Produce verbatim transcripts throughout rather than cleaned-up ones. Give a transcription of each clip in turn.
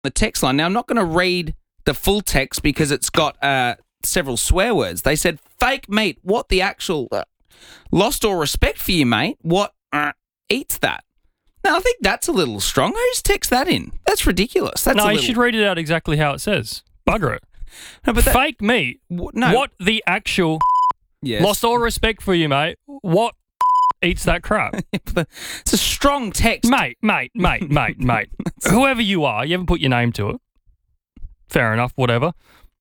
the text line. Now, I'm not going to read the full text because it's got uh, several swear words. They said, fake meat, what the actual... Uh, lost all respect for you, mate. What uh, eats that? Now, I think that's a little strong. Who's text that in? That's ridiculous. That's no, a you little... should read it out exactly how it says. Bugger it. No, but that... Fake meat. W- no. What the actual... Yes. Lost all respect for you, mate. What eats that crap? It's a strong text. Mate, mate, mate, mate, mate. Whoever you are, you haven't put your name to it. Fair enough, whatever.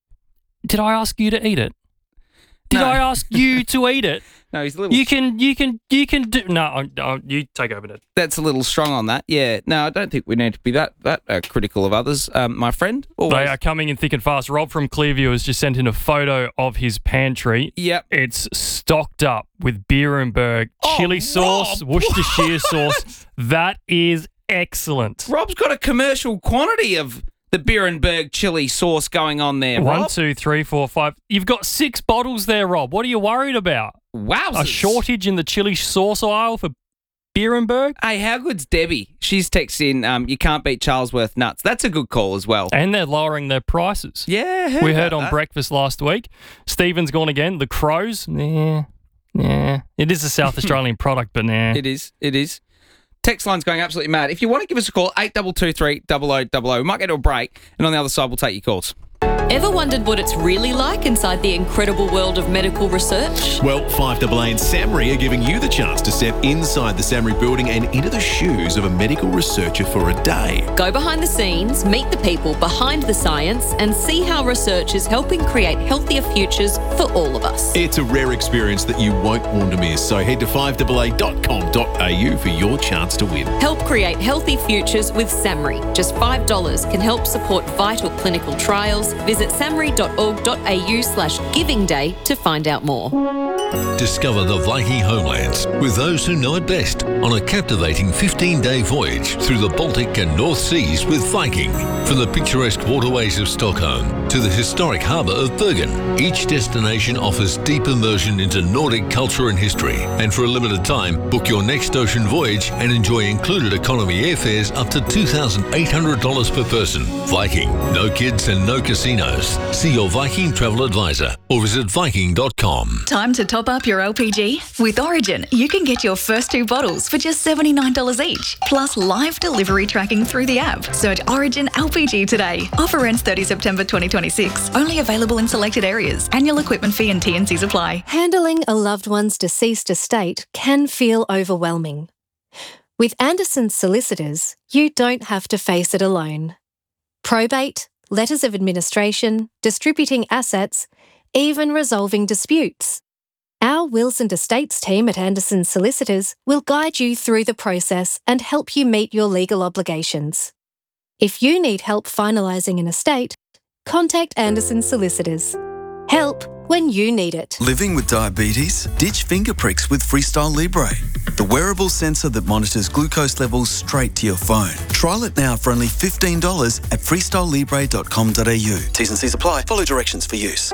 Did I ask you to eat it? Did No. I ask you to eat it? No, he's a little... You can, you can, you can do... No, I- I- you take over it. That's a little strong on that. Yeah. No, I don't think we need to be that that uh, critical of others, um, my friend. Always. They are coming in thick and fast. Rob from Clearview has just sent in a photo of his pantry. Yep. It's stocked up with Beerenberg Oh, chili sauce, Rob, Worcestershire what? sauce. That is excellent. Rob's got a commercial quantity of the Beerenberg chili sauce going on there, One, Rob. two, three, four, five. You've got six bottles there, Rob. What are you worried about? Wowzers. A shortage in the chili sauce aisle for Beerenberg? Hey, how good's Debbie? She's texting, um, you can't beat Charlesworth nuts. That's a good call as well. And they're lowering their prices. Yeah, heard We heard about on that. breakfast last week. Stephen's gone again. The Crows, nah, nah. It is a South Australian product, but nah. It is, it is. Text line's going absolutely mad. If you want to give us a call, eight two two three, double oh double oh. We might get to a break, and on the other side, we'll take your calls. Ever wondered what it's really like inside the incredible world of medical research? Well, five A A and SAMRI are giving you the chance to step inside the SAMRI building and into the shoes of a medical researcher for a day. Go behind the scenes, meet the people behind the science, and see how research is helping create healthier futures for all of us. It's a rare experience that you won't want to miss, so head to five A A dot com dot a u for your chance to win. Help create healthy futures with SAMRI. Just five dollars can help support vital clinical trials. Visit samri dot org dot a u slash giving day to find out more. Discover the Viking homelands with those who know it best on a captivating fifteen-day voyage through the Baltic and North Seas with Viking. From the picturesque waterways of Stockholm to the historic harbour of Bergen, each destination offers deep immersion into Nordic culture and history. And for a limited time, book your next ocean voyage and enjoy included economy airfares up to two thousand eight hundred dollars per person. Viking, no kids and no casinos. See your Viking travel advisor or visit viking dot com. Time to top up your L P G? With Origin, you can get your first two bottles for just seventy-nine dollars each, plus live delivery tracking through the app. Search Origin L P G today. Offer ends thirtieth September twenty twenty-six. Only available in selected areas. Annual equipment fee and T and Cs apply. Handling a loved one's deceased estate can feel overwhelming. With Anderson's Solicitors, you don't have to face it alone. Probate, letters of administration, distributing assets, even resolving disputes. Our Wills and Estates team at Anderson's Solicitors will guide you through the process and help you meet your legal obligations. If you need help finalising an estate, contact Anderson's Solicitors. Help when you need it. Living with diabetes? Ditch finger pricks with Freestyle Libre, the wearable sensor that monitors glucose levels straight to your phone. Trial it now for only fifteen dollars at freestyle libre dot com dot a u. T's and C's apply. Follow directions for use.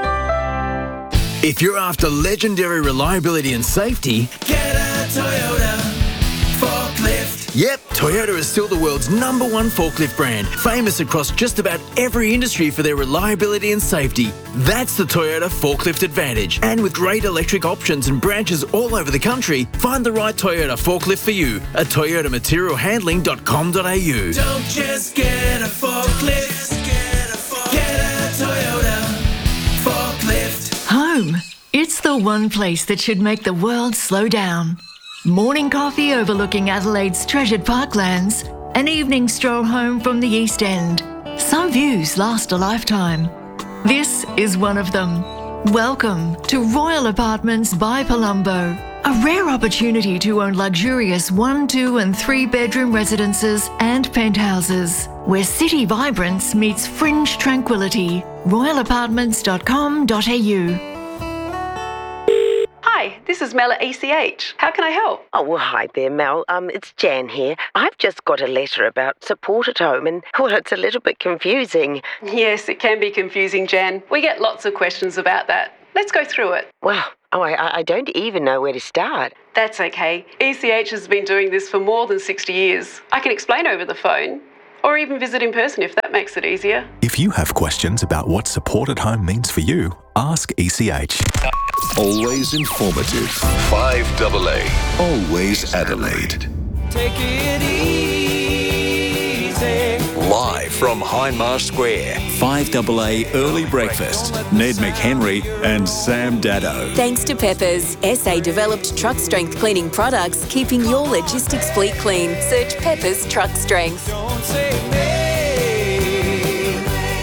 If you're after legendary reliability and safety, get a Toyota forklift. Yep, Toyota is still the world's number one forklift brand, famous across just about every industry for their reliability and safety. That's the Toyota Forklift Advantage. And with great electric options and branches all over the country, find the right Toyota forklift for you at toyota material handling dot com dot a u. Don't just get a forklift, get a, forklift. Get a Toyota forklift. Home. It's the one place that should make the world slow down. Morning coffee overlooking Adelaide's treasured parklands. An evening stroll home from the East End. Some views last a lifetime. This is one of them. Welcome to Royal Apartments by Palumbo. A rare opportunity to own luxurious one, two and three bedroom residences and penthouses, where city vibrance meets fringe tranquility. royal apartments dot com dot a u. Hi, this is Mel at E C H. How can I help? Oh, well, hi there, Mel. Um, it's Jan here. I've just got a letter about support at home and, well, it's a little bit confusing. Yes, it can be confusing, Jan. We get lots of questions about that. Let's go through it. Well, oh, I, I don't even know where to start. That's okay. E C H has been doing this for more than sixty years. I can explain over the phone. or even visit in person if that makes it easier. If you have questions about what support at home means for you, ask E C H. Always informative. five double A. Always Adelaide. Take it easy. Live from Hindmarsh Square. five double A Early Breakfast. Ned McHenry and Sam Daddo. Thanks to Peppers, S A developed truck strength cleaning products, keeping your logistics fleet clean. Search Peppers Truck Strength. Don't say me.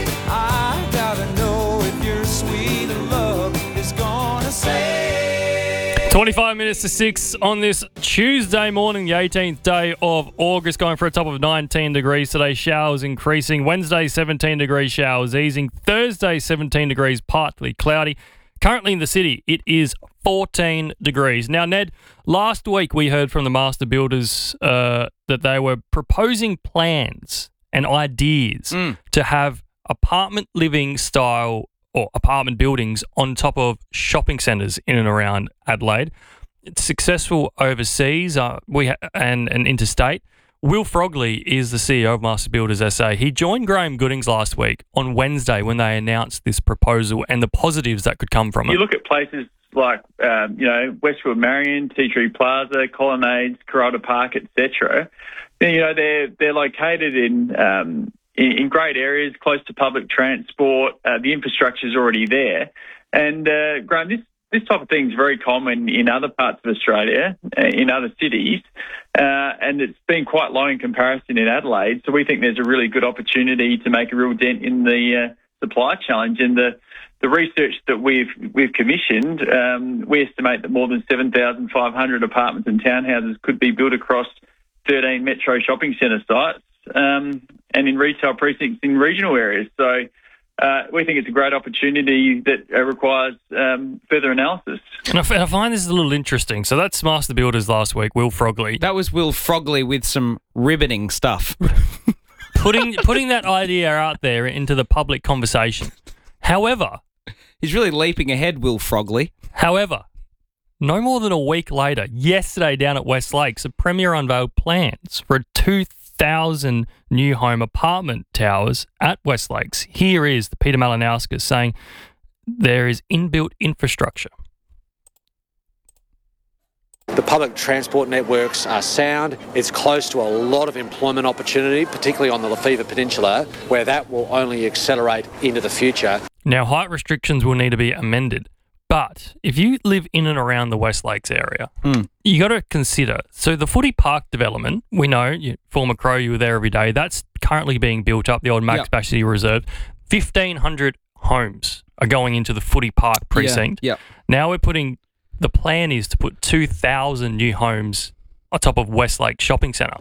I gotta know if your sweet love is gonna say. twenty-five minutes to six on this Tuesday morning, the eighteenth day of August, going for a top of nineteen degrees today. Showers increasing. Wednesday, seventeen degrees, showers easing. Thursday, seventeen degrees, partly cloudy. Currently in the city, it is fourteen degrees. Now, Ned, last week we heard from the master builders uh, that they were proposing plans and ideas Mm. to have apartment living style or apartment buildings on top of shopping centres in and around Adelaide. It's successful overseas uh, we ha- and, and interstate. Will Frogley is the C E O of Master Builders S A. He joined Graham Goodings last week on Wednesday when they announced this proposal and the positives that could come from it. You look at places like, um, you know, Westwood Marion, Tea Tree Plaza, Colonnades, Coralda Park, et cetera. You know, they're they're located in um, in, in great areas, close to public transport. Uh, the infrastructure's already there, and uh, Graham, this this type of thing is very common in other parts of Australia, uh, in other cities, uh, and it's been quite low in comparison in Adelaide. So we think there's a really good opportunity to make a real dent in the uh, supply challenge. And the the research that we've we've commissioned, um, we estimate that more than seven thousand five hundred apartments and townhouses could be built across thirteen metro shopping centre sites um, and in retail precincts in regional areas. So uh, we think it's a great opportunity that uh, requires um, further analysis. And I, f- and I find this a little interesting. So that's Master Builders last week, Will Frogley. That was Will Frogley with some riveting stuff. putting putting that idea out there into the public conversation. However, he's really leaping ahead, Will Frogley. However, no more than a week later, yesterday down at West Lakes, a Premier unveiled plans for a two thousand new home apartment towers at West Lakes. Here is the Peter Malinauskas saying there is inbuilt infrastructure. The public transport networks are sound. It's close to a lot of employment opportunity, particularly on the Lefevre Peninsula, where that will only accelerate into the future. Now, height restrictions will need to be amended. But if you live in and around the West Lakes area, mm. you got to consider. So the Footy Park development, we know, you, former Crow, you were there every day. That's currently being built up, the old Max yep. Bashley Reserve. fifteen hundred homes are going into the Footy Park precinct. Yeah. Yep. Now we're putting, the plan is to put two thousand new homes on top of West Lake Shopping Centre.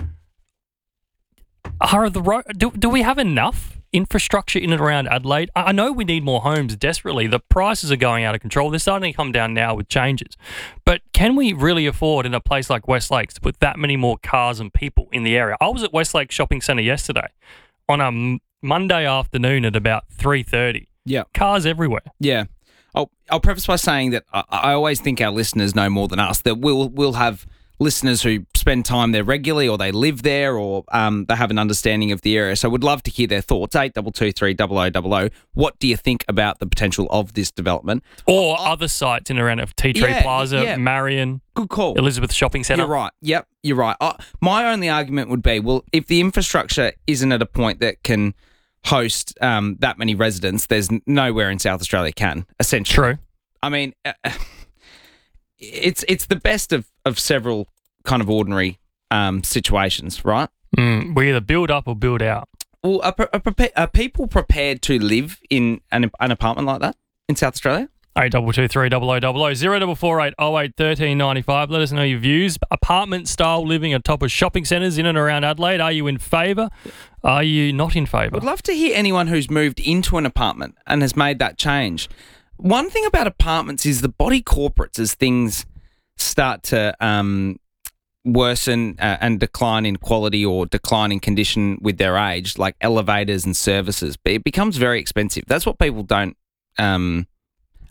Are the ro- do, do we have enough infrastructure in and around Adelaide? I know we need more homes desperately. The prices are going out of control. They're starting to come down now with changes. But can we really afford in a place like West Lakes to put that many more cars and people in the area? I was at West Lake Shopping Centre yesterday on a m- Monday afternoon at about three thirty. Yeah. Cars everywhere. Yeah. I'll, I'll preface by saying that I, I always think our listeners know more than us, that we'll, we'll have listeners who spend time there regularly, or they live there, or um, they have an understanding of the area. So would love to hear their thoughts. eight two two three double oh double oh. What do you think about the potential of this development? Or uh, other sites in and around of Tea Tree yeah, Plaza, yeah. Marion. Good call. Elizabeth Shopping Centre. You're right. Yep, you're right. Uh, my only argument would be, well, if the infrastructure isn't at a point that can host um, that many residents, there's nowhere in South Australia can, essentially. True. I mean, uh, it's it's the best of, of several kind of ordinary um, situations, right? Mm, we either build up or build out. Well, are, are, prepa- are people prepared to live in an, an apartment like that in South Australia? eight two two three double oh double oh. zero four four eight oh eight one three nine five. Let us know your views. Apartment-style living atop of shopping centres in and around Adelaide. Are you in favour? Are you not in favour? I'd love to hear anyone who's moved into an apartment and has made that change. One thing about apartments is the body corporates, as things start to um, worsen uh, and decline in quality or decline in condition with their age, like elevators and services, but it becomes very expensive. That's what people don't um,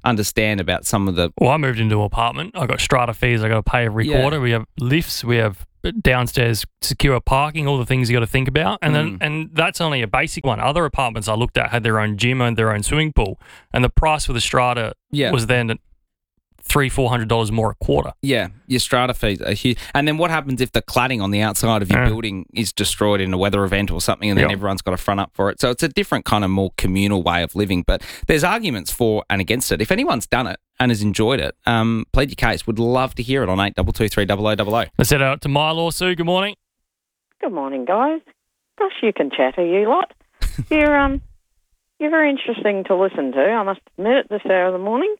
understand about some of the. Well, I moved into an apartment. I got strata fees I got to pay every Yeah. quarter. We have lifts. We have downstairs secure parking, all the things you got to think about. And then, Mm. and that's only a basic one. Other apartments I looked at had their own gym and their own swimming pool. And the price for the strata Yeah. was then three, four hundred dollars more a quarter. Yeah, your strata fees are huge. And then what happens if the cladding on the outside of your Yeah. building is destroyed in a weather event or something, and then Yeah. everyone's got to front up for it? So it's a different kind of more communal way of living. But there's arguments for and against it. If anyone's done it and has enjoyed it, um, plead your case. Would love to hear it on eight two two three double oh double oh. Let's head out to Milo. Sue, good morning. Good morning, guys. Gosh, you can chatter, you lot. You're um, you're very interesting to listen to. I must admit, at this hour of the morning.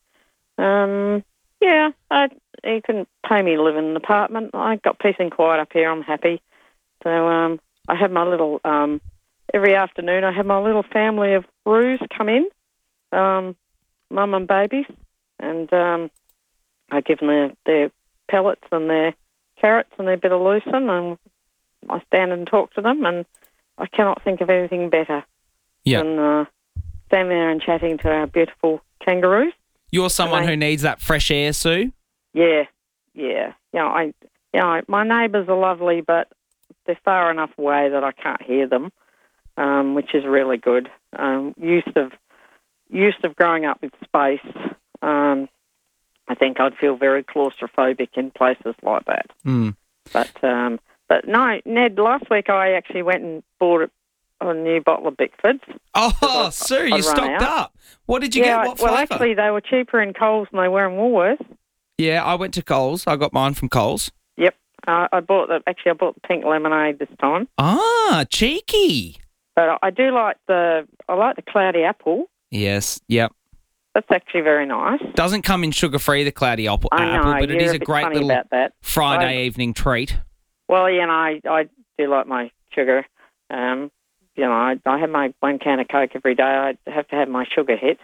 Um, yeah, I, you couldn't pay me to live in an apartment. I got peace and quiet up here. I'm happy. So um, I have my little um, every afternoon. I have my little family of roos come in, um, mum and babies, and um, I give them their, their pellets and their carrots and their bit of lucerne, and I stand and talk to them, and I cannot think of anything better Yeah. than uh, standing there and chatting to our beautiful kangaroos. You're someone And I- who needs that fresh air, Sue? Yeah, yeah. You know, I, you know, my neighbours are lovely, but they're far enough away that I can't hear them, um, which is really good. Um, used of used of growing up with space, um, I think I'd feel very claustrophobic in places like that. Mm. But um, but no, Ned. Last week I actually went and bought a new bottle of Bickfords. Oh, Sue, I'd you run stocked out. up. What did you yeah, get? What I- well, flavour? actually, they were cheaper in Coles than they were in Woolworths. Yeah, I went to Coles. I got mine from Coles. Yep, uh, I bought the. Actually, I bought the pink lemonade this time. Ah, cheeky. But I- I do like the. I like the cloudy apple. Yes, yep. That's actually very nice. Doesn't come in sugar-free, the cloudy apple, I know, apple but it you're is a a bit great funny little about that. Friday I- evening treat. Well, you know, I, I do like my sugar. Um, you know, I, I have my one can of Coke every day. I have to have my sugar hit.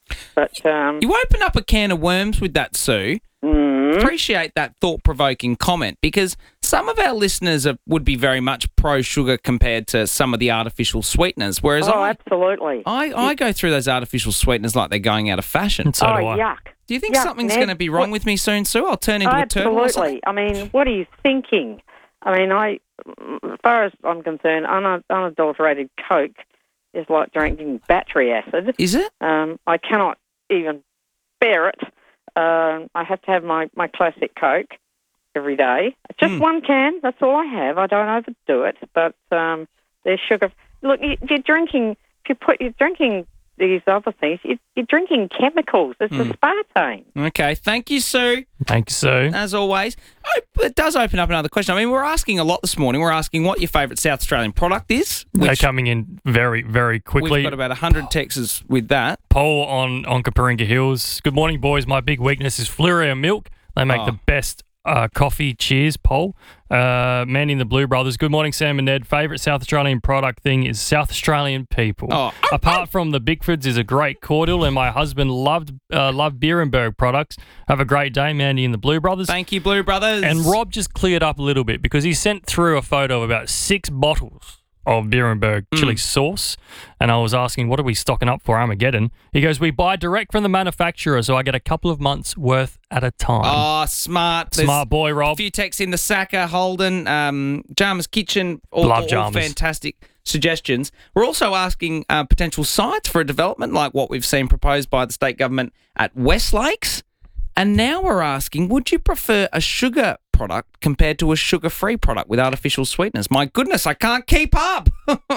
But um, You open up a can of worms with that, Sue. Mm. Appreciate that thought-provoking comment, because some of our listeners are, would be very much pro-sugar compared to some of the artificial sweeteners, whereas oh, I, absolutely. I, I go through those artificial sweeteners like they're going out of fashion. So oh, do I. yuck. Do you think Yuck, something's Ned. going to be wrong What- with me soon, Sue? I'll turn into a turtle or something? Absolutely. I mean, what are you thinking? I mean, I, as far as I'm concerned, un- unadulterated Coke is like drinking battery acid. Is it? Um, I cannot even bear it. Uh, I have to have my, my classic Coke every day. Just Mm. one can. That's all I have. I don't overdo it. But um, there's sugar. Look, you, you're drinking. If you put you're drinking these other things, you, you're drinking chemicals. It's Mm. aspartame. Okay, thank you, Sue. Thank you, Sue. As always. Oh, it does open up another question. I mean, we're asking a lot this morning. We're asking what your favourite South Australian product is. They're Which coming in very, very quickly. we've got about one hundred texts with that. Paul on, on Kaparinga Hills. Good morning, boys. My big weakness is Fluria milk. They make Oh. the best uh, coffee. Cheers, Paul. Uh, Mandy and the Blue Brothers. Good morning, Sam and Ned. Favourite South Australian product thing is South Australian people. Oh. Apart from the Bickfords is a great cordial, and my husband loved uh, loved Beerenberg products. Have a great day, Mandy and the Blue Brothers. Thank you, Blue Brothers. And Rob just cleared up a little bit because he sent through a photo of about six bottles of Beerenberg chili sauce, and I was asking, what are we stocking up for Armageddon? He goes, we buy direct from the manufacturer, so I get a couple of months worth at a time. Oh, smart. There's Smart boy, a Rob. few texts in the Saka, Holden, um, Jarmus Kitchen, all, Love all Jarmus. fantastic suggestions. We're also asking uh, potential sites for a development like what we've seen proposed by the state government at West Lakes. And now we're asking, would you prefer a sugar product compared to a sugar-free product with artificial sweeteners? My goodness, I can't keep up.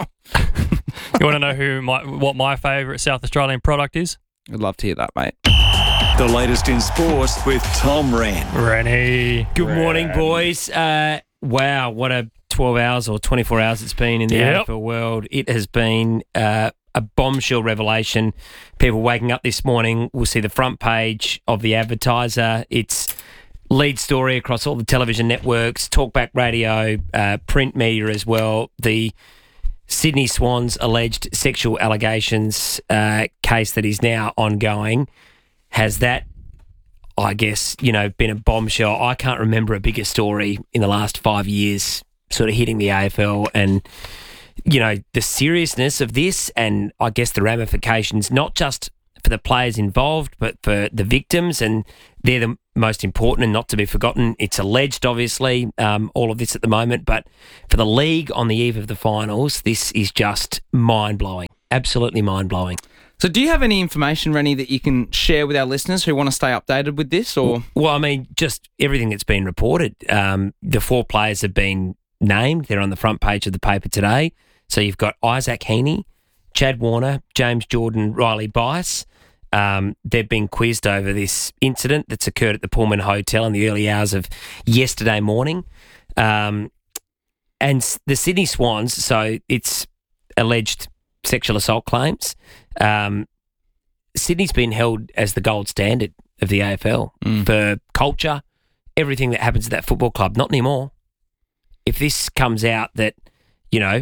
You want to know who my what my favourite South Australian product is? I'd love to hear that, mate. The latest in sports with Tom Wren. Rennie. Good morning, boys. Uh, wow, what a twelve hours or twenty-four hours it's been in the Yep. A F L world. It has been uh, a bombshell revelation. People waking up this morning will see the front page of the Advertiser. It's lead story across all the television networks, talkback radio, uh, print media as well. The Sydney Swans alleged sexual allegations uh, case that is now ongoing. Has that, I guess, you know, been a bombshell? I can't remember a bigger story in the last five years sort of hitting the A F L, and, you know, the seriousness of this and I guess the ramifications, not just for the players involved, but for the victims, and they're the most important and not to be forgotten. It's alleged, obviously, um, all of this at the moment, but for the league on the eve of the finals, this is just mind-blowing, absolutely mind-blowing. So do you have any information, Rennie, that you can share with our listeners who want to stay updated with this? Or Well, I mean, just everything that's been reported. Um, the four players have been named. They're on the front page of the paper today. So you've got Isaac Heaney, Chad Warner, James Jordan, Riley Bice. Um, they've been quizzed over this incident that's occurred at the Pullman Hotel in the early hours of yesterday morning. Um, and s- the Sydney Swans, so it's alleged sexual assault claims. Um, Sydney's been held as the gold standard of the A F L Mm. for culture, everything that happens at that football club. Not anymore. If this comes out that, you know,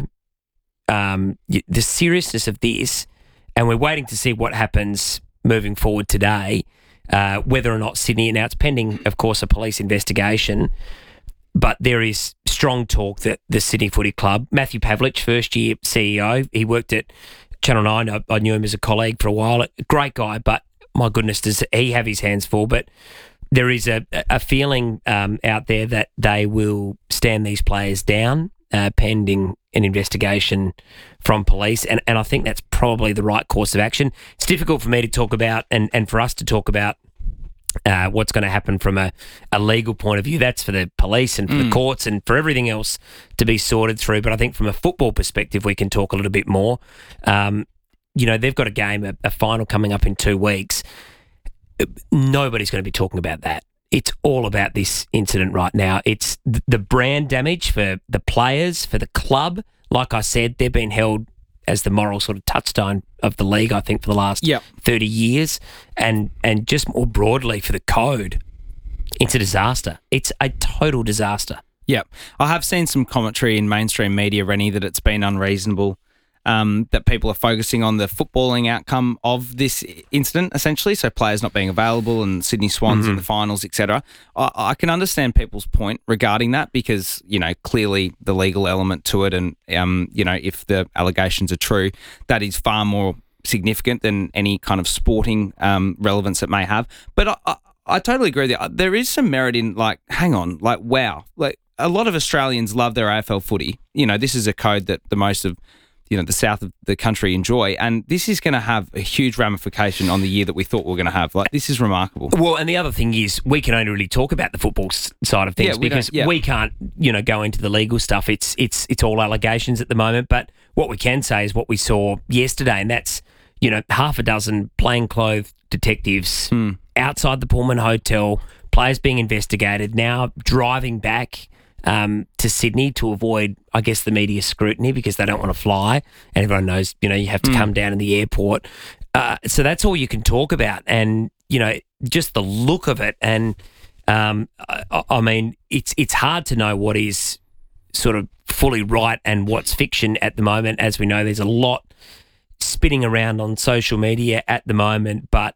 um, y- the seriousness of this, and we're waiting to see what happens moving forward today, uh, whether or not Sydney, now it's pending, of course, a police investigation, but there is strong talk that the Sydney Footy Club, Matthew Pavlich, first year C E O, he worked at Channel nine. I, I knew him as a colleague for a while. A great guy, but my goodness, does he have his hands full? But there is a, a feeling um, out there that they will stand these players down uh, pending an investigation from police. And, and I think that's probably the right course of action. It's difficult for me to talk about and, and for us to talk about Uh, what's going to happen from a, a legal point of view. That's for the police and for Mm. the courts and for everything else to be sorted through. But I think from a football perspective, we can talk a little bit more. Um, you know, they've got a game, a, a final coming up in two weeks. Nobody's going to be talking about that. It's all about this incident right now. It's th- the brand damage for the players, for the club. Like I said, they've been held as the moral sort of touchstone of the league, I think, for the last Yep. thirty years. And and just more broadly for the code, it's a disaster. It's a total disaster. Yeah, I have seen some commentary in mainstream media, Rennie, that it's been unreasonable, um, that people are focusing on the footballing outcome of this incident, essentially, so players not being available and Sydney Swans Mhm. in the finals, et cetera. I, I can understand people's point regarding that because, you know, clearly the legal element to it and, um, you know, if the allegations are true, that is far more significant than any kind of sporting um, relevance it may have. But I, I, I totally agree with you. There is some merit in, like, hang on, like, wow. Like, a lot of Australians love their A F L footy. You know, this is a code that the most of, you know, the south of the country enjoy. And this is going to have a huge ramification on the year that we thought we were going to have. Like, this is remarkable. Well, and the other thing is we can only really talk about the football s- side of things Yeah, we don't- because yeah. we can't, you know, go into the legal stuff. It's it's it's all allegations at the moment. But what we can say is what we saw yesterday, and that's, you know, half a dozen plainclothes detectives Hmm. outside the Pullman Hotel, players being investigated, now driving back um, to Sydney to avoid, I guess, the media scrutiny because they don't want to fly. And everyone knows, you know, you have to Mm. come down in the airport. Uh, so that's all you can talk about. And, you know, just the look of it. And, um, I, I mean, it's it's hard to know what is sort of fully right and what's fiction at the moment. As we know, there's a lot spinning around on social media at the moment. But,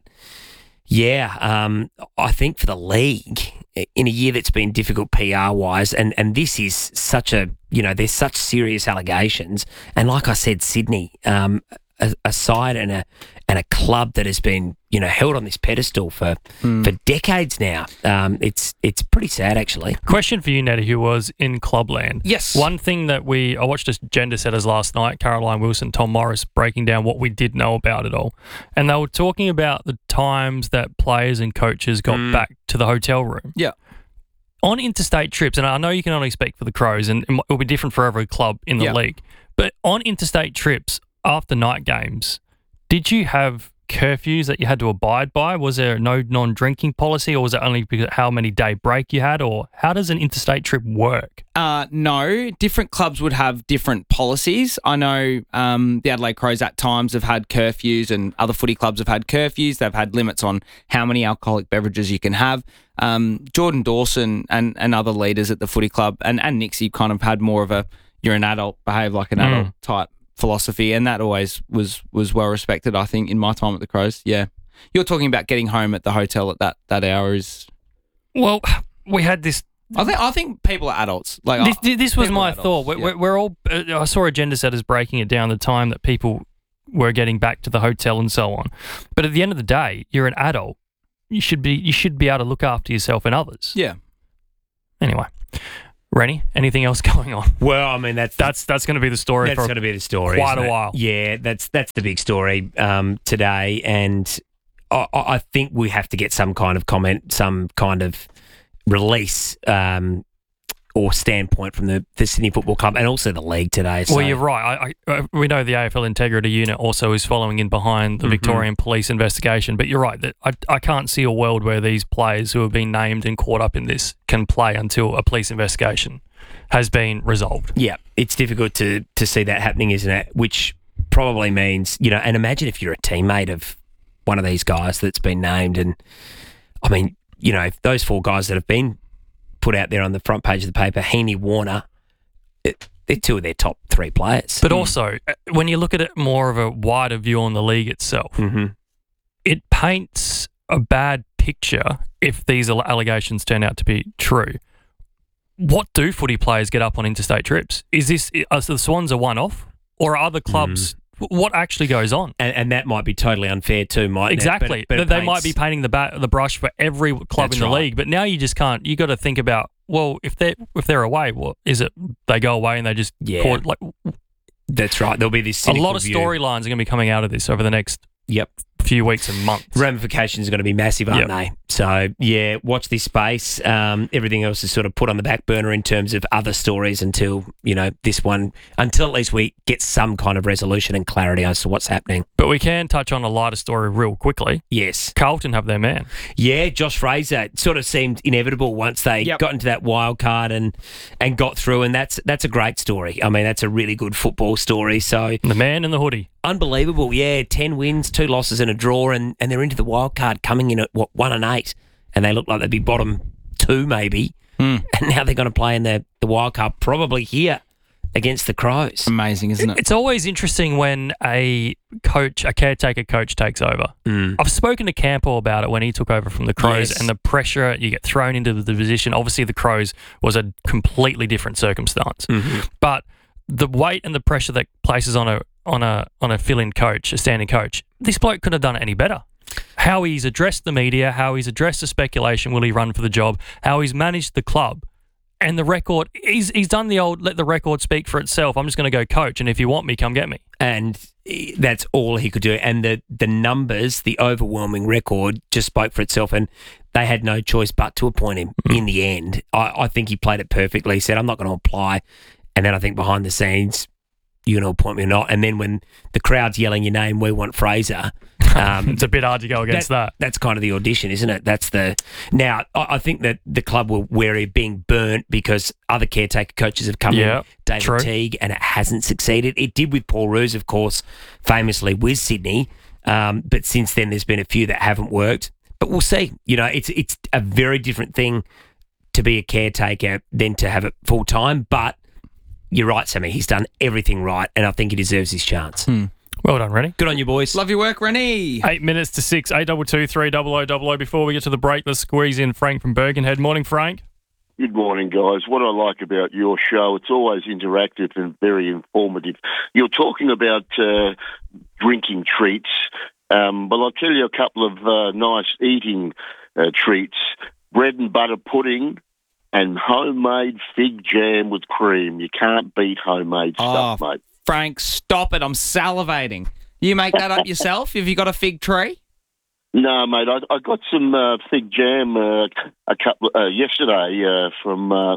yeah, um, I think for the league, in a year that's been difficult P R-wise, and, and this is such a, you know, there's such serious allegations. And like I said, Sydney, um, a, a side and a and a club that has been, you know, held on this pedestal for Hmm. for decades now. Um, it's it's pretty sad, actually. Question for you, Nettie, who was in Clubland. Yes. One thing that we, I watched this Gender Setters last night, Caroline Wilson, Tom Morris, breaking down what we did know about it all. And they were talking about the times that players and coaches got Mm. back to the hotel room. Yeah. On interstate trips, and I know you can only speak for the Crows, and it will be different for every club in the Yeah. league, but on interstate trips after night games, did you have curfews that you had to abide by? Was there no non-drinking policy, or was it only because how many day break you had, or how does an interstate trip work? Uh, no, different clubs would have different policies. I know um, the Adelaide Crows at times have had curfews and other footy clubs have had curfews. They've had limits on how many alcoholic beverages you can have. Um, Jordan Dawson and, and other leaders at the footy club and, and Nixie kind of had more of a, you're an adult, behave like an Mm. adult type philosophy, and that always was was well respected, I think, in my time at the Crows. Yeah. You're talking about getting home at the hotel at that, that hour is... Well, we had this... I think I think people are adults. Like This, I- this was people are my adults, thought. We're, yeah. we're, we're all. Uh, I saw Agenda Setters breaking it down. The time that people we're getting back to the hotel and so on. But at the end of the day, you're an adult. You should be you should be able to look after yourself and others. Yeah. Anyway, Rennie, anything else going on? Well, I mean that's that's that's going to be the story. That's for going to be the story. Quite a isn't it? while. Yeah, that's that's the big story um, today, and I, I think we have to get some kind of comment, some kind of release um, or standpoint from the, the Sydney Football Club and also the league today. So. Well, you're right. I, I, we know the A F L Integrity Unit also is following in behind the Mhm. Victorian Police investigation, but you're right that I, I can't see a world where these players who have been named and caught up in this can play until a police investigation has been resolved. Yeah, it's difficult to to see that happening, isn't it? Which probably means, you know, and imagine if you're a teammate of one of these guys that's been named, and I mean, you know, if those four guys that have been put out there on the front page of the paper, Heaney, Warner, it, they're two of their top three players. But also, uh, when you look at it more of a wider view on the league itself, mm-hmm. it paints a bad picture if these alle- allegations turn out to be true. What do footy players get up on interstate trips? Is this are the Swans a one-off, or are other clubs? Mm. What actually goes on? And, and that might be totally unfair too, mightn't exactly. it? But, but they it might be paints- painting the ba- the brush for every club That's in the right. league, but now you just can't. You got to think about, well, if they if they're away, what is it? They go away and they just Yeah. caught, like That's right. There'll be this a cynical lot of view. storylines are going to be coming out of this over the next Yep. few weeks and months. Ramifications are going to be massive, aren't Yep. they? So, yeah, watch this space. Um, everything else is sort of put on the back burner in terms of other stories until, you know, this one, until at least we get some kind of resolution and clarity as to what's happening. But we can touch on a lighter story real quickly. Yes. Carlton have their man. Yeah, Josh Fraser. It sort of seemed inevitable once they Yep. got into that wild card and and got through, and that's that's a great story. I mean, that's a really good football story. So The man in the hoodie. unbelievable, yeah. Ten wins, two losses, and a draw, and, and they're into the wild card, coming in at what one and eight, and they look like they'd be bottom two maybe, Hmm. and now they're going to play in the the wild card probably here against the Crows. Amazing, isn't it? It's always interesting when a coach, a caretaker coach, takes over. Mm. I've spoken to Campbell about it when he took over from the Crows, Yes. and the pressure you get thrown into the position. Obviously, the Crows was a completely different circumstance, Mhm. but the weight and the pressure that places on a on a on a fill-in coach, a standing coach, this bloke couldn't have done it any better. How he's addressed the media, how he's addressed the speculation, will he run for the job? How he's managed the club. And the record, he's he's done the old, let the record speak for itself. I'm just going to go coach, and if you want me, come get me. And that's all he could do. And the, the numbers, the overwhelming record just spoke for itself, and they had no choice but to appoint him in the end. I, I think he played it perfectly. He said, I'm not going to apply. And then I think behind the scenes, you're going to appoint me or not. And then when the crowd's yelling your name, we want Fraser. Um, It's a bit hard to go against that. That's kind of the audition, isn't it? That's the now. I, I think that the club were wary of being burnt because other caretaker coaches have come Yeah, in, David true. Teague, and it hasn't succeeded. It did with Paul Roos, of course, famously with Sydney. Um, but since then, there's been a few that haven't worked. But we'll see. You know, it's it's a very different thing to be a caretaker than to have it full time. But you're right, Sammy. He's done everything right, and I think he deserves his chance. Well done, Rennie. Good on you, boys. Love your work, Rennie. Eight minutes to six, eight double two three double o double o. Before we get to the break, let's squeeze in Frank from Birkenhead. Morning, Frank. Good morning, guys. What I like about your show, it's always interactive and very informative. You're talking about uh, drinking treats, um, but I'll tell you a couple of uh, nice eating uh, treats. Bread and butter pudding and homemade fig jam with cream. You can't beat homemade Oh, stuff, mate. Frank, stop it. I'm salivating. You make that up yourself? Have you got a fig tree? No, mate. I, I got some uh, fig jam uh, a couple uh, yesterday uh, from uh,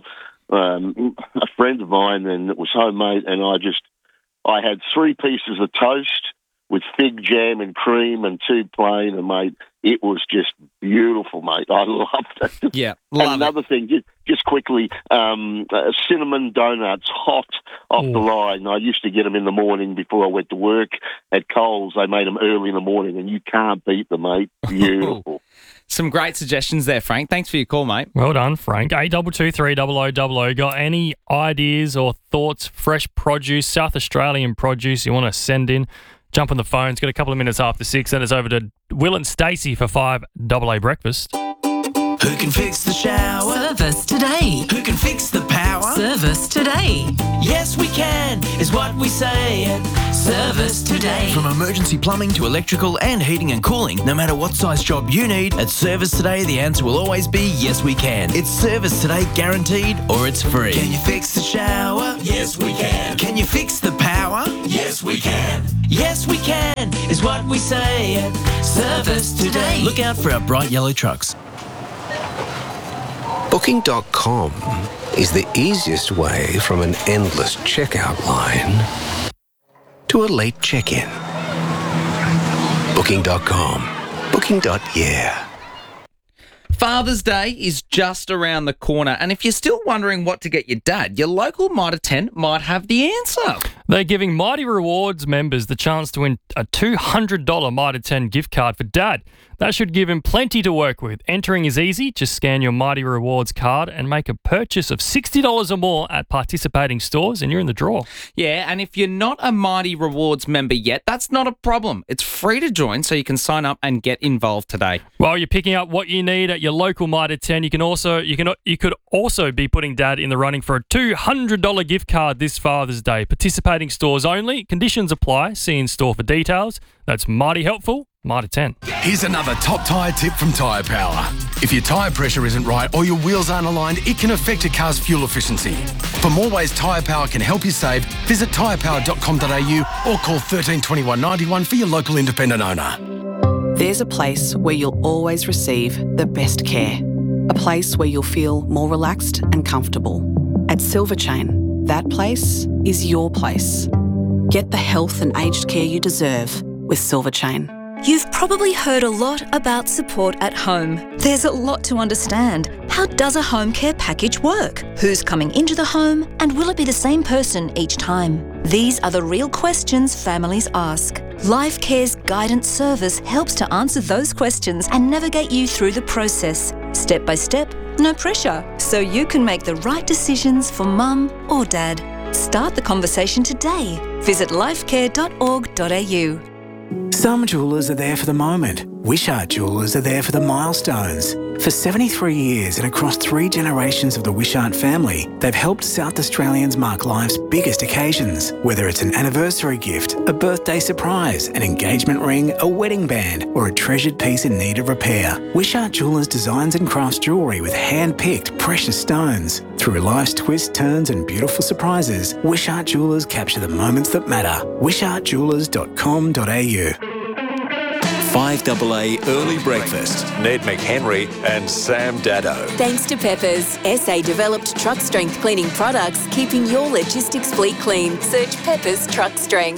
um, a friend of mine, and it was homemade. And I just, I had three pieces of toast with fig jam and cream, and two plain. And mate, it was just beautiful, mate. I loved it. Yeah, and love another thing, just, just quickly, um, uh, cinnamon donuts, hot off the line. I used to get them in the morning before I went to work at Coles. They made them early in the morning, and you can't beat them, mate. Beautiful. Some great suggestions there, Frank. Thanks for your call, mate. Well done, Frank. eight double two three double o double o. Got any ideas or thoughts? Fresh produce, South Australian produce you want to send in? Jump on the phones. Got a couple of minutes after six. Then it's over to Will and Stacey for five double A breakfast. Who can fix the shower? Service today. Who can fix the power? Service today. Yes, we can, is what we say at Service Today. From emergency plumbing to electrical and heating and cooling, no matter what size job you need, at Service Today, the answer will always be yes, we can. It's Service Today guaranteed or it's free. Can you fix the shower? Yes, we can. Can you fix the power? Yes, we can. Yes, we can, is what we say at Service Today. Look out for our bright yellow trucks. Booking dot com is the easiest way from an endless checkout line to a late check-in. Booking dot com. Booking. Yeah. Father's Day is just around the corner, and if you're still wondering what to get your dad, your local Mitre ten might have the answer. They're giving Mighty Rewards members the chance to win a two hundred dollars Mitre ten gift card for Dad. That should give him plenty to work with. Entering is easy. Just scan your Mighty Rewards card and make a purchase of sixty dollars or more at participating stores, and you're in the draw. Yeah, and if you're not a Mighty Rewards member yet, that's not a problem. It's free to join, so you can sign up and get involved today. While you're picking up what you need at your local Mitre ten, you can also you can you could also be putting Dad in the running for a two hundred dollars gift card this Father's Day. Participating stores only. Conditions apply. See in store for details. That's mighty helpful. Mitre ten. Here's another top tyre tip from Tyre Power. If your tyre pressure isn't right or your wheels aren't aligned, it can affect your car's fuel efficiency. For more ways Tyre Power can help you save, visit tyre power dot com dot a u or call one three two one nine one for your local independent owner. There's a place where you'll always receive the best care. A place where you'll feel more relaxed and comfortable. At Silver Chain, that place is your place. Get the health and aged care you deserve with Silver Chain. You've probably heard a lot about support at home. There's a lot to understand. How does a home care package work? Who's coming into the home? And will it be the same person each time? These are the real questions families ask. Life Care's guidance service helps to answer those questions and navigate you through the process. Step by step, no pressure. So you can make the right decisions for mum or dad. Start the conversation today. Visit lifecare dot org dot a u. Some jewellers are there for the moment. Wishart Jewellers are there for the milestones. For seventy-three years and across three generations of the Wishart family, they've helped South Australians mark life's biggest occasions. Whether it's an anniversary gift, a birthday surprise, an engagement ring, a wedding band, or a treasured piece in need of repair, Wishart Jewellers designs and crafts jewellery with hand-picked precious stones. Through life's twists, turns and beautiful surprises, Wishart Jewellers capture the moments that matter. wishart jewellers dot com dot a u. five A A Early Breakfast. Ned McHenry and Sam Daddo. Thanks to Peppers, S A-developed truck strength cleaning products, keeping your logistics fleet clean. Search Peppers Truck Strength.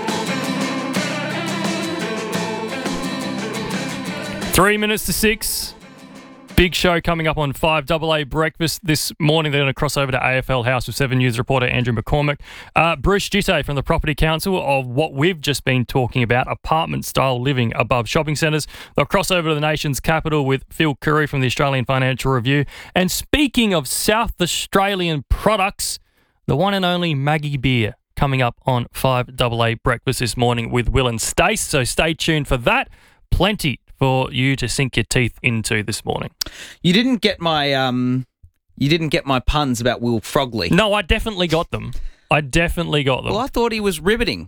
Three minutes to six. Big show coming up on five A A Breakfast this morning. They're going to cross over to A F L House with seven News reporter Andrew McCormick. Uh, Bruce Gitte from the Property Council of what we've just been talking about, apartment-style living above shopping centres. They'll cross over to the nation's capital with Phil Curry from the Australian Financial Review. And speaking of South Australian products, the one and only Maggie Beer coming up on five A A Breakfast this morning with Will and Stace. So stay tuned for that. Plenty for you to sink your teeth into this morning. You didn't get my um, you didn't get my puns about Will Frogley. No, I definitely got them. I definitely got them. Well, I thought he was riveting.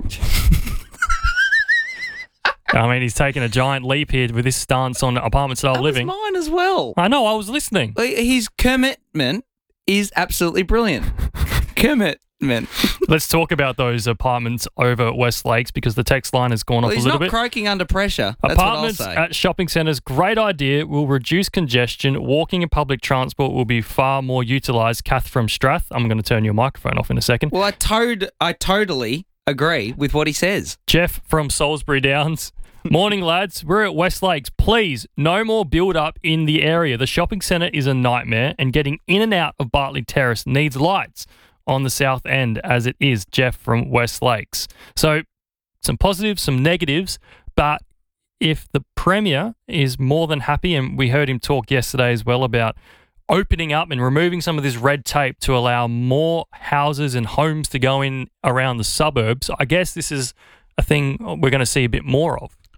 I mean, he's taken a giant leap here with this stance on apartment-style that living. Was mine as well. I know, I was listening. His commitment is absolutely brilliant. Commitment. Let's talk about those apartments over West Lakes because the text line has gone well, up a little bit. He's not croaking under pressure. That's Apartments what I'll say. at shopping centres, great idea, will reduce congestion. Walking and public transport will be far more utilised. Kath from Strath, I'm going to turn your microphone off in a second. Well, I, toad, I totally agree with what he says. Jeff from Salisbury Downs. Morning, lads. We're at West Lakes. Please, no more build-up in the area. The shopping centre is a nightmare and getting in and out of Bartley Terrace needs lights on the south end as it is. Jeff from West Lakes. So some positives, some negatives, but if the Premier is more than happy, and we heard him talk yesterday as well about opening up and removing some of this red tape to allow more houses and homes to go in around the suburbs, I guess this is a thing we're going to see a bit more of.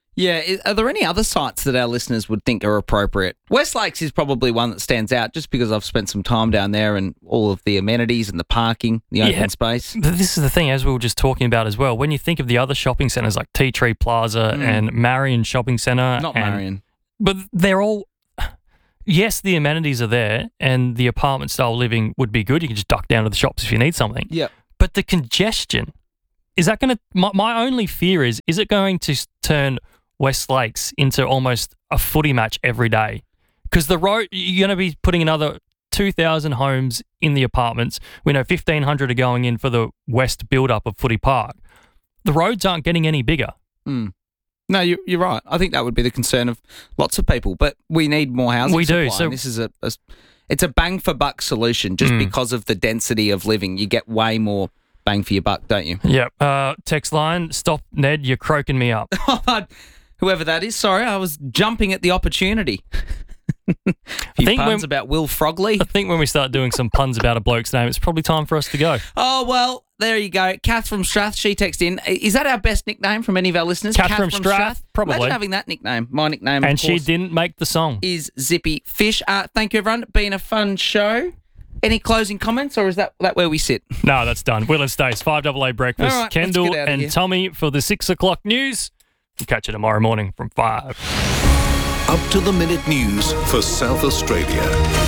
Yeah, i- are there any other sites that our listeners would think are appropriate? West Lakes is probably one that stands out just because I've spent some time down there and all of the amenities and the parking, the open Yeah. space. But this is the thing, as we were just talking about as well, when you think of the other shopping centres like Tea Tree Plaza Mm. and Marion Shopping Centre. Not and- Marion. But they're all, yes, the amenities are there and the apartment style living would be good. You can just duck down to the shops if you need something. Yeah. But the congestion, is that going to, my, my only fear is, is it going to s- turn West Lakes into almost a footy match every day? Because the road, you're going to be putting another two thousand homes in the apartments. We know fifteen hundred are going in for the west build-up of Footy Park. The roads aren't getting any bigger. Mm. No, you're, you're right. I think that would be the concern of lots of people, but we need more housing We do, supply, so- and this is a, a it's a bang for buck solution just Mm. because of the density of living. You get way more bang for your buck, don't you? Yep. Uh, text line, stop, Ned, you're croaking me up. Whoever that is, sorry, I was jumping at the opportunity. A few think puns when- about Will Frogley. I think when we start doing some puns about a bloke's name, it's probably time for us to go. Oh, well, there you go. Kath from Strath, she texted in. Is that our best nickname from any of our listeners? Kath from Strath? Probably. Imagine having that nickname. My nickname, And of she course, didn't make the song. is Zippy Fish. Uh, thank you, everyone. Been a fun show. Any closing comments, or is that, that where we sit? No, that's done. Will and Stace, five double A breakfast. All right, let's Kendall get outta and here. Tommy for the six o'clock news. We'll catch you tomorrow morning from five. Up to the minute news for South Australia.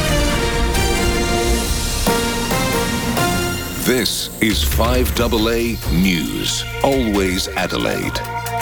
This is five double A News. Always Adelaide.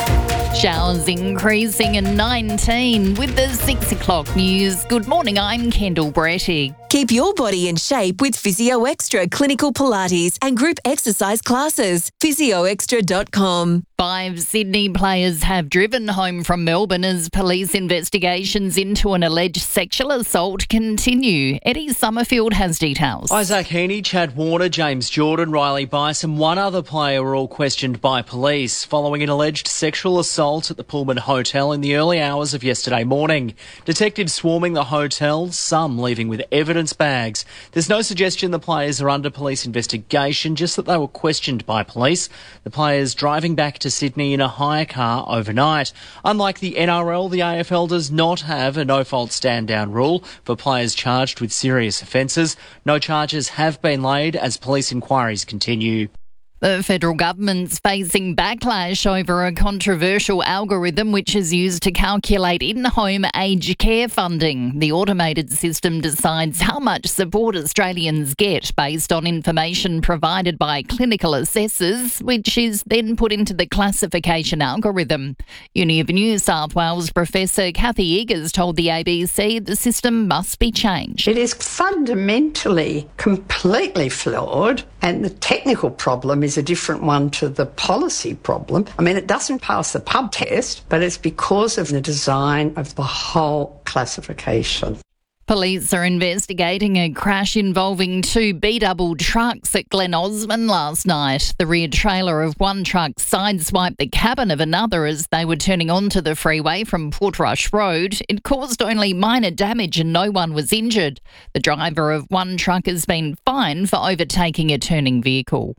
Showers increasing in nineteen with the six o'clock news. Good morning, I'm Kendall Brettig. Keep your body in shape with Physio Extra clinical Pilates and group exercise classes. physio extra dot com. Five Sydney players have driven home from Melbourne as police investigations into an alleged sexual assault continue. Eddie Summerfield has details. Isaac Heaney, Chad Warner, James Jordan, Riley Bice and one other player were all questioned by police following an alleged sexual assault at the Pullman Hotel in the early hours of yesterday morning. Detectives swarming the hotel, some leaving with evidence bags. There's no suggestion the players are under police investigation, just that they were questioned by police. The players driving back to Sydney in a hire car overnight. Unlike the N R L, the A F L does not have a no-fault stand-down rule for players charged with serious offences. No charges have been laid as police inquiries continue. The federal government's facing backlash over a controversial algorithm which is used to calculate in-home aged care funding. The automated system decides how much support Australians get based on information provided by clinical assessors, which is then put into the classification algorithm. Uni of New South Wales Professor Kathy Eagers told the A B C the system must be changed. It is fundamentally completely flawed, and the technical problem is a different one to the policy problem. I mean, it doesn't pass the pub test, but it's because of the design of the whole classification. Police are investigating a crash involving two B-double trucks at Glen Osmond last night. The rear trailer of one truck sideswiped the cabin of another as they were turning onto the freeway from Portrush Road. It caused only minor damage and no one was injured. The driver of one truck has been fined for overtaking a turning vehicle.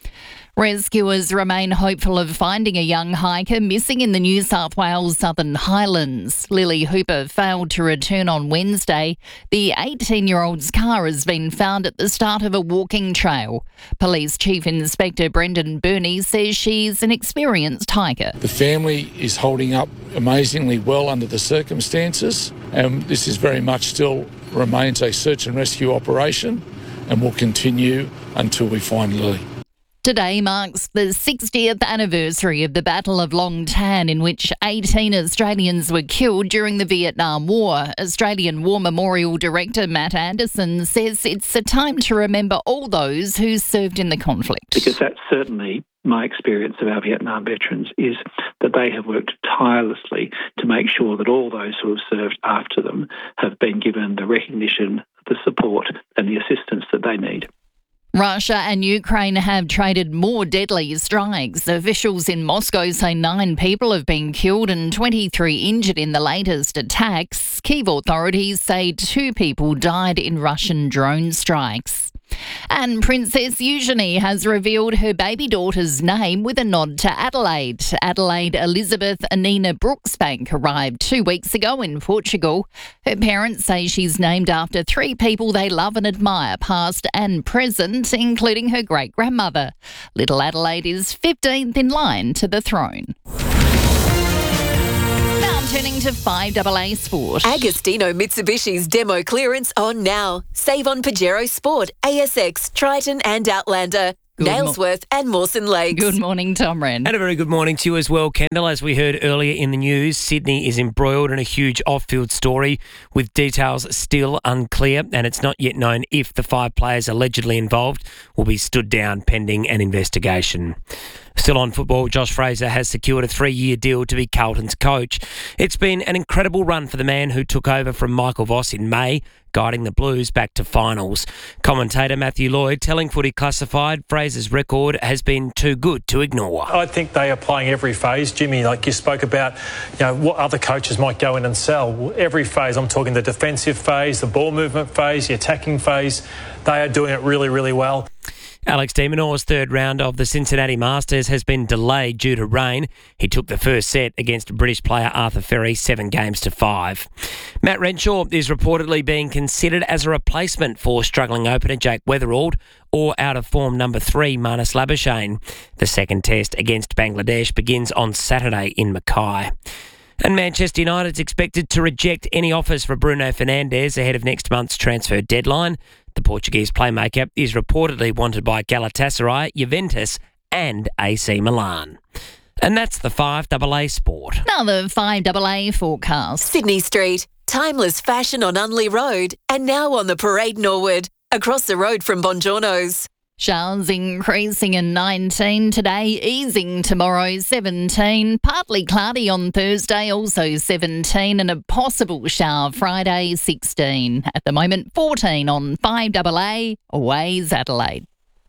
Rescuers remain hopeful of finding a young hiker missing in the New South Wales Southern Highlands. Lily Hooper failed to return on Wednesday. The eighteen-year-old's car has been found at the start of a walking trail. Police Chief Inspector Brendan Burney says she's an experienced hiker. The family is holding up amazingly well under the circumstances, and this is very much still remains a search and rescue operation and will continue until we find Lily. Today marks the sixtieth anniversary of the Battle of Long Tan, in which eighteen Australians were killed during the Vietnam War. Australian War Memorial Director Matt Anderson says it's a time to remember all those who served in the conflict. Because that's certainly my experience of our Vietnam veterans, is that they have worked tirelessly to make sure that all those who have served after them have been given the recognition, the support and the assistance that they need. Russia and Ukraine have traded more deadly strikes. Officials in Moscow say nine people have been killed and twenty-three injured in the latest attacks. Kyiv authorities say two people died in Russian drone strikes. And Princess Eugenie has revealed her baby daughter's name with a nod to Adelaide. Adelaide Elizabeth Anina Brooksbank arrived two weeks ago in Portugal. Her parents say she's named after three people they love and admire, past and present, including her great-grandmother. Little Adelaide is fifteenth in line to the throne. Turning to five A A Sport. Agostino Mitsubishi's demo clearance on now. Save on Pajero Sport, A S X, Triton and Outlander. Good Nailsworth mo- and Mawson Lakes. Good morning, Tom Wren. And a very good morning to you as well, Kendall. As we heard earlier in the news, Sydney is embroiled in a huge off-field story with details still unclear, and it's not yet known if the five players allegedly involved will be stood down pending an investigation. Still on football, Josh Fraser has secured a three-year deal to be Carlton's coach. It's been an incredible run for the man who took over from Michael Voss in May, guiding the Blues back to finals. Commentator Matthew Lloyd telling Footy Classified Fraser's record has been too good to ignore. I think they are playing every phase. Jimmy, like you spoke about, you know, what other coaches might go in and sell. Every phase, I'm talking the defensive phase, the ball movement phase, the attacking phase, they are doing it really, really well. Alex de Minaur's third round of the Cincinnati Masters has been delayed due to rain. He took the first set against British player Arthur Ferry, seven games to five. Matt Renshaw is reportedly being considered as a replacement for struggling opener Jake Weatherald or out-of-form number three Marnus Labuschagne. The second test against Bangladesh begins on Saturday in Mackay. And Manchester United's expected to reject any offers for Bruno Fernandes ahead of next month's transfer deadline. The Portuguese playmaker is reportedly wanted by Galatasaray, Juventus and A C Milan. And that's the five A A Sport. Now the five A A forecast. Sydney Street, timeless fashion on Unley Road, and now on the Parade Norwood, across the road from Bongiorno's. Showers increasing in nineteen today, easing tomorrow seventeen. Partly cloudy on Thursday, also seventeen, and a possible shower Friday sixteen. At the moment, fourteen on five A A, Waze Adelaide.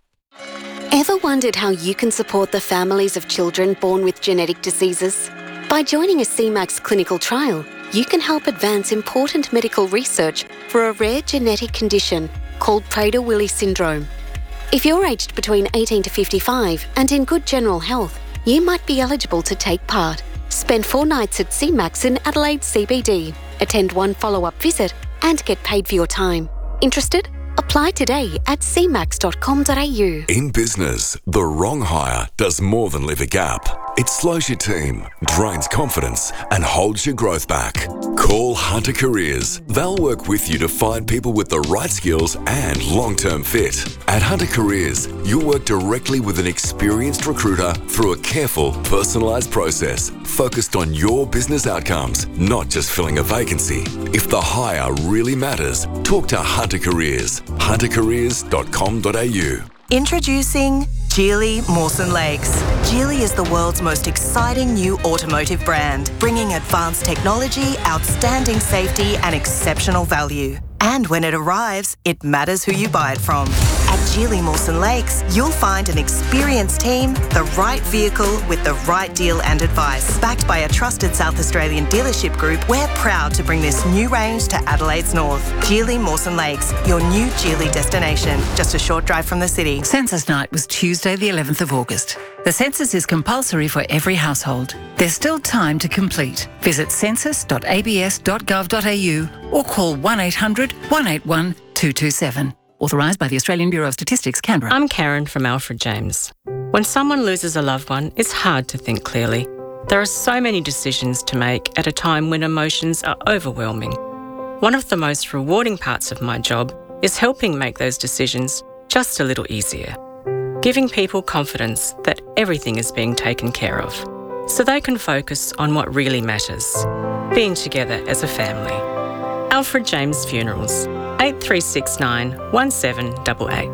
Ever wondered how you can support the families of children born with genetic diseases? By joining a C MAX clinical trial, you can help advance important medical research for a rare genetic condition called Prader-Willi syndrome. If you're aged between eighteen to fifty-five and in good general health, you might be eligible to take part. Spend four nights at C MAX in Adelaide C B D, attend one follow-up visit and get paid for your time. Interested? Apply today at c max dot com dot a u. In business, the wrong hire does more than leave a gap. It slows your team, drains confidence, and holds your growth back. Call Hunter Careers. They'll work with you to find people with the right skills and long-term fit. At Hunter Careers, you'll work directly with an experienced recruiter through a careful, personalised process focused on your business outcomes, not just filling a vacancy. If the hire really matters, talk to Hunter Careers. hunter careers dot com dot a u. Introducing Geely Mawson Lakes. Geely is the world's most exciting new automotive brand, bringing advanced technology, outstanding safety and exceptional value. And when it arrives, it matters who you buy it from. At Geely Mawson Lakes, you'll find an experienced team, the right vehicle with the right deal and advice. Backed by a trusted South Australian dealership group, we're proud to bring this new range to Adelaide's north. Geely Mawson Lakes, your new Geely destination, just a short drive from the city. Census night was Tuesday the eleventh of August. The census is compulsory for every household. There's still time to complete. Visit census dot a b s dot gov dot a u or call one eight hundred, one eight one, two two seven. Authorised by the Australian Bureau of Statistics, Canberra. I'm Karen from Alfred James. When someone loses a loved one, it's hard to think clearly. There are so many decisions to make at a time when emotions are overwhelming. One of the most rewarding parts of my job is helping make those decisions just a little easier. Giving people confidence that everything is being taken care of, so they can focus on what really matters, being together as a family. Alfred James Funerals, eight three six nine, one seven eight eight.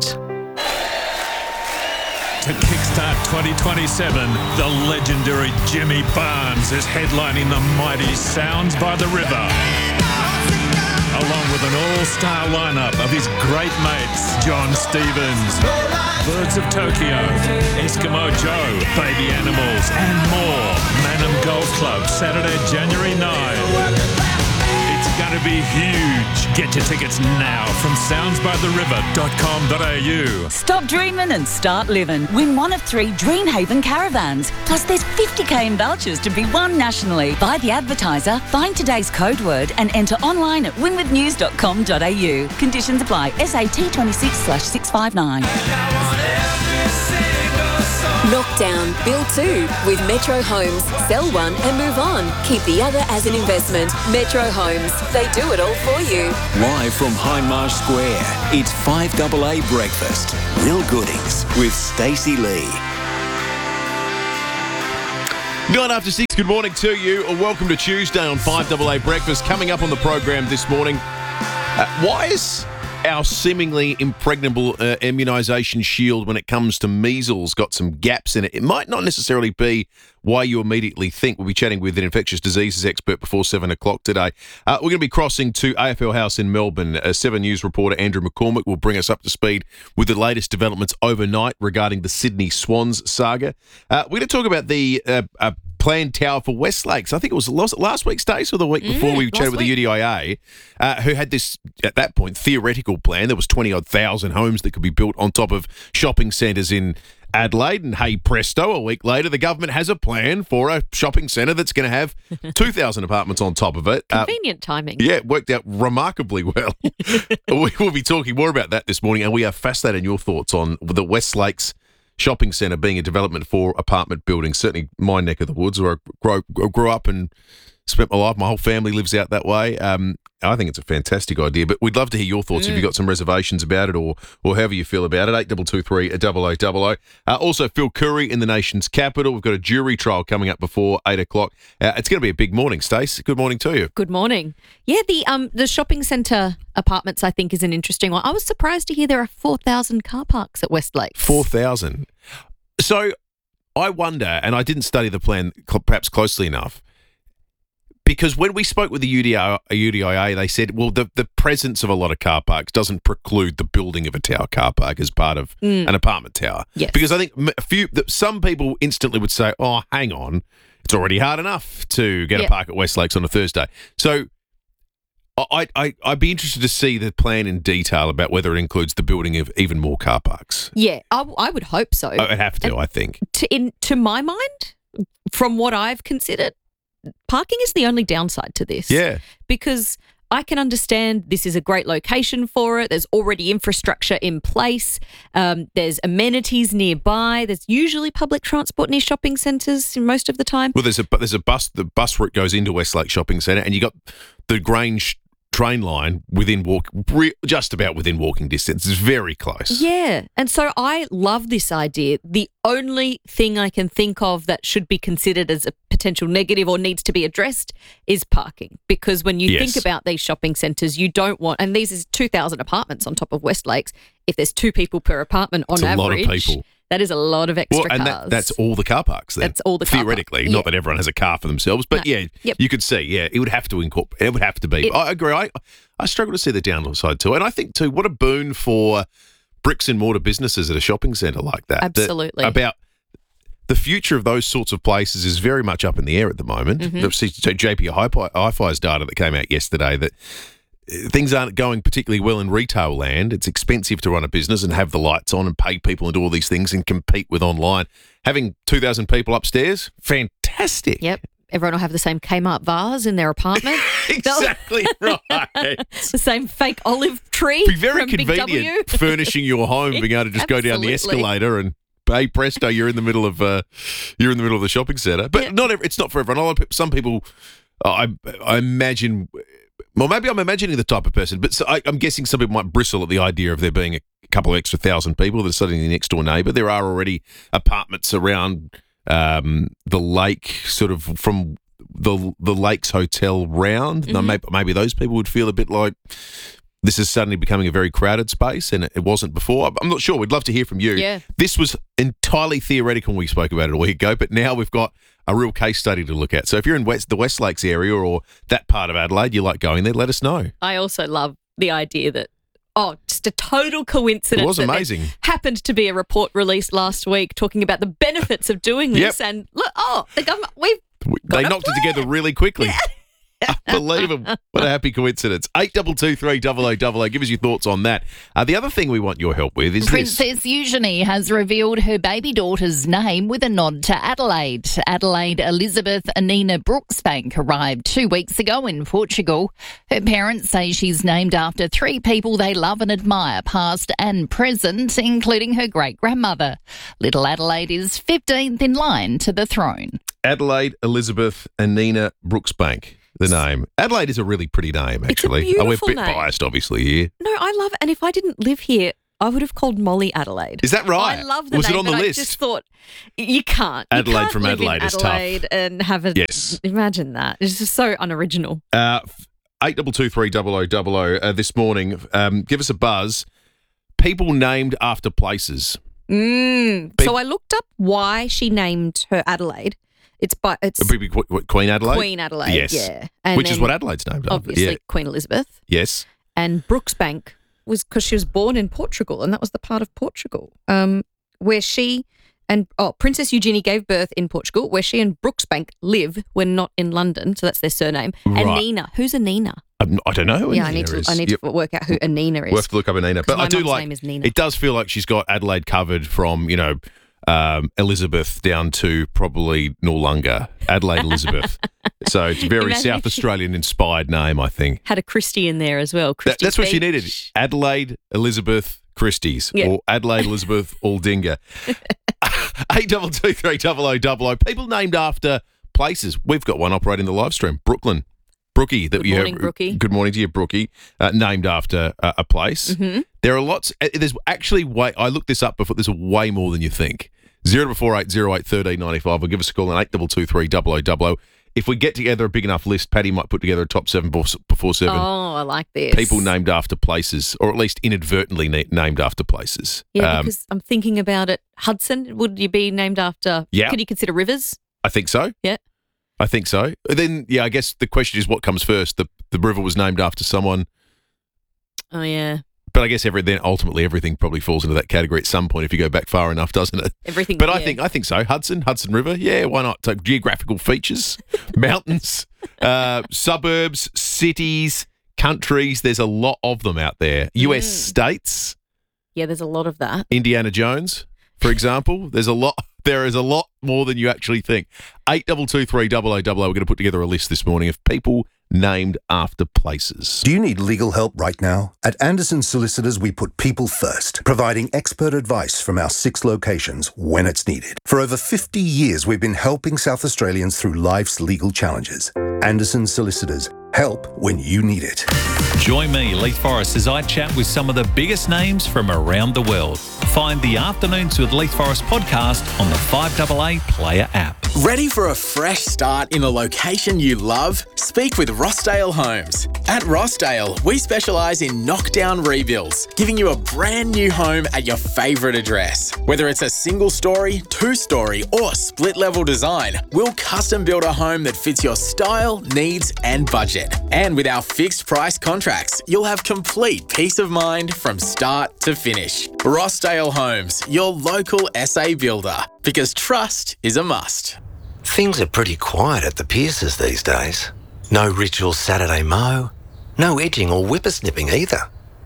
To kickstart twenty twenty-seven, the legendary Jimmy Barnes is headlining the mighty Sounds by the River, along with an all-star lineup of his great mates, John Stevens, Birds of Tokyo, Eskimo Joe, Baby Animals, and more. Manham Golf Club, Saturday, January ninth. It's going to be huge. Get your tickets now from sounds by the river dot com dot a u. Stop dreaming and start living. Win one of three Dreamhaven caravans. Plus there's fifty k in vouchers to be won nationally. Buy the advertiser, find today's code word and enter online at winwith news dot com dot a u. Conditions apply. S A T twenty-six slash six five nine. Knockdown, build two with Metro Homes. Sell one and move on. Keep the other as an investment. Metro Homes. They do it all for you. Live from Hindmarsh Square, it's five A A Breakfast. Real goodings with Stacey Lee. Nine after six, good morning to you. Welcome to Tuesday on five A A Breakfast. Coming up on the program this morning, uh, why is our seemingly impregnable uh, immunisation shield when it comes to measles got some gaps in it? It might not necessarily be why you immediately think. We'll be chatting with an infectious diseases expert before seven o'clock today. Uh, we're going to be crossing to A F L House in Melbourne. Uh, Seven News reporter Andrew McCormick will bring us up to speed with the latest developments overnight regarding the Sydney Swans saga. Uh, we're going to talk about the uh, uh, planned tower for West Lakes. I think it was last, last week's day or the week before mm, we chatted with week. the U D I A, uh, who had this, at that point, theoretical plan. There was twenty-odd thousand homes that could be built on top of shopping centres in Adelaide, and hey presto, a week later, the government has a plan for a shopping centre that's going to have two thousand apartments on top of it. Convenient uh, timing. Yeah, it worked out remarkably well. We will be talking more about that this morning, and we are fascinated in your thoughts on the West Lakes shopping centre being a development for apartment buildings. Certainly my neck of the woods, where I grew, grew up and spent my life. My whole family lives out that way. Um, I think it's a fantastic idea, but we'd love to hear your thoughts mm. if you've got some reservations about it or or however you feel about it. eight two two three, double oh double oh. Uh, also, Phil Curry in the nation's capital. We've got a jury trial coming up before eight o'clock. Uh, it's going to be a big morning, Stace. Good morning to you. Good morning. Yeah, the um the shopping centre apartments, I think, is an interesting one. I was surprised to hear there are four thousand car parks at West Lakes. four thousand. So I wonder, and I didn't study the plan perhaps closely enough, because when we spoke with the U D I A, they said, well, the, the presence of a lot of car parks doesn't preclude the building of a tower car park as part of Mm. an apartment tower. Yes. Because I think a few, that some people instantly would say, oh, hang on, it's already hard enough to get Yep. a park at West Lakes on a Thursday. So I, I, I'd be interested to see the plan in detail about whether it includes the building of even more car parks. Yeah, I, I would hope so. I'd have to, I think. To, in, to my mind, from what I've considered, parking is the only downside to this. Yeah. Because I can understand this is a great location for it. There's already infrastructure in place. Um, there's amenities nearby. There's usually public transport near shopping centres most of the time. Well, there's a there's a bus. The bus route goes into Westlake Shopping Centre, and you got the Grange train line within walk, re, just about within walking distance. It's very close. Yeah, and so I love this idea. The only thing I can think of that should be considered as a potential negative or needs to be addressed is parking, because when you Yes. think about these shopping centres, you don't want, and these is two thousand apartments on top of West Lakes. If there's two people per apartment on It's a lot of average, people. that is a lot of extra Well, and cars. that, that's all the car parks then. That's all the car Theoretically, parks. not Yeah. that everyone has a car for themselves, but No. yeah, Yep. you could see, yeah, it would have to incorporate, it would have to be. It- I agree. I, I struggle to see the downside too. And I think too, what a boon for bricks and mortar businesses at a shopping centre like that. That- Absolutely. about the future of those sorts of places is very much up in the air at the moment. Mhm. I've seen J P Hi-Fi's data that came out yesterday that uh, things aren't going particularly well in retail land. It's expensive to run a business and have the lights on and pay people and do all these things and compete with online. Having two thousand people upstairs, fantastic. Yep. Everyone will have the same Kmart vase in their apartment. Exactly right. The same fake olive tree. Be very from Big W. convenient furnishing your home, being able to just go down the Absolutely. escalator and hey presto, you're in the middle of uh, you're in the middle of the shopping centre. But not every, it's not for everyone. A lot of, pe- some people, uh, I I imagine. Well, maybe I'm imagining the type of person, but so I, I'm guessing some people might bristle at the idea of there being a couple of extra thousand people that are sitting in the next door neighbour. There are already apartments around um, the lake, sort of from the the Lakes Hotel round. Now, Mhm. maybe, maybe those people would feel a bit like this is suddenly becoming a very crowded space, and it wasn't before. I'm not sure. We'd love to hear from you. Yeah. This was entirely theoretical when we spoke about it a week ago, but now we've got a real case study to look at. So if you're in West, the West Lakes area or that part of Adelaide, you like going there, let us know. I also love the idea that, oh, just a total coincidence. It was that there amazing. happened to be a report released last week talking about the benefits of doing this. Yep. And look, oh, the government, we've We- They knocked it together really quickly. Unbelievable. What a happy coincidence. eight two two three double oh double oh. Give us your thoughts on that. Uh, the other thing we want your help with is Princess this. Eugenie has revealed her baby daughter's name with a nod to Adelaide. Adelaide Elizabeth Anina Brooksbank arrived two weeks ago in Portugal. Her parents say she's named after three people they love and admire, past and present, including her great-grandmother. Little Adelaide is fifteenth in line to the throne. Adelaide Elizabeth Anina Brooksbank, the name. Adelaide is a really pretty name, actually. It's a oh, we're a beautiful bit name. biased, obviously, here. No, I love it. And if I didn't live here, I would have called Molly Adelaide. Is that right? I love the Was it name, on the but list? I just thought, you can't. You Adelaide can't from live in Adelaide is tough. Adelaide and have a... Yes. Imagine that. It's just so unoriginal. Uh, eight two two three double oh double oh uh, this morning. Um, give us a buzz. People named after places. Mm. Be- so I looked up why she named her Adelaide. It's by it's It'd be Qu- what, Queen Adelaide? Queen Adelaide, Yes. yeah. And Which is then what Adelaide's named after. obviously Yeah. Queen Elizabeth. Yes. And Brooksbank was because she was born in Portugal, and that was the part of Portugal um, where she and oh Princess Eugenie gave birth in Portugal, where she and Brooksbank live when not in London. So that's their surname. And Right. Nina, who's Anina? I'm, I don't know who Yeah, I Anina need to is. I need Yep. to work out who Anina is. We'll have to look up Anina. But my I do mum's like name is Nina. it does feel like she's got Adelaide covered from, you know, um, Elizabeth down to probably Noarlunga. Adelaide Elizabeth. So it's a very Imagine South if she- Australian inspired name, I think. Had a Christie in there as well. That, Christie that's what she Beach. needed. Adelaide Elizabeth Christie's Yeah. or Adelaide Elizabeth Aldinga. eight two two three double oh double oh. People named after places. We've got one operating the live stream. Brooklyn. Brookie. That Good you morning, have, Brookie. Good morning to you, Brookie. Uh, named after uh, a place. Mhm. There are lots. uh, There's actually way. I looked this up before. There's way more than you think. Zero to four eight zero eight thirteen ninety five. Or give us a call on eight two two three double oh double oh. If we get together a big enough list, Paddy might put together a top seven before, before seven. Oh, I like this. People named after places, or at least inadvertently na- named after places. Yeah, Um, because I'm thinking about it. Hudson, would you be named after? Yeah. Could you consider rivers? I think so. Yeah. I think so. Then, yeah, I guess the question is what comes first. The the river was named after someone, Oh, yeah. but I guess every then ultimately everything probably falls into that category at some point if you go back far enough, doesn't it? Everything. But I yeah. think I think so. Hudson, Hudson River, yeah, why not? So geographical features, mountains, uh, suburbs, cities, countries. There's a lot of them out there. U S Mm. states, Yeah, there's a lot of that. Indiana Jones, for example. There's a lot. There is a lot more than you actually think. Eight double two three double oh double oh. We're going to put together a list this morning of people named after places. Do you need legal help right now? At Anderson Solicitors, we put people first, providing expert advice from our six locations when it's needed. For over fifty years, we've been helping South Australians through life's legal challenges. Anderson Solicitors, help when you need it. Join me, Leith Forrest, as I chat with some of the biggest names from around the world. Find the Afternoons with Leith Forrest podcast on the five double A Player app. Ready for a fresh start in a location you love? Speak with Rossdale Homes. At Rossdale, we specialise in knockdown rebuilds, giving you a brand new home at your favourite address. Whether it's a single story, two story, or split level design, we'll custom build a home that fits your style, needs, and budget. And with our fixed price contracts, you'll have complete peace of mind from start to finish. Rossdale Homes, your local S A builder, because trust is a must. Things are pretty quiet at the Pierces these days. No ritual Saturday mow, no edging or whippersnipping either.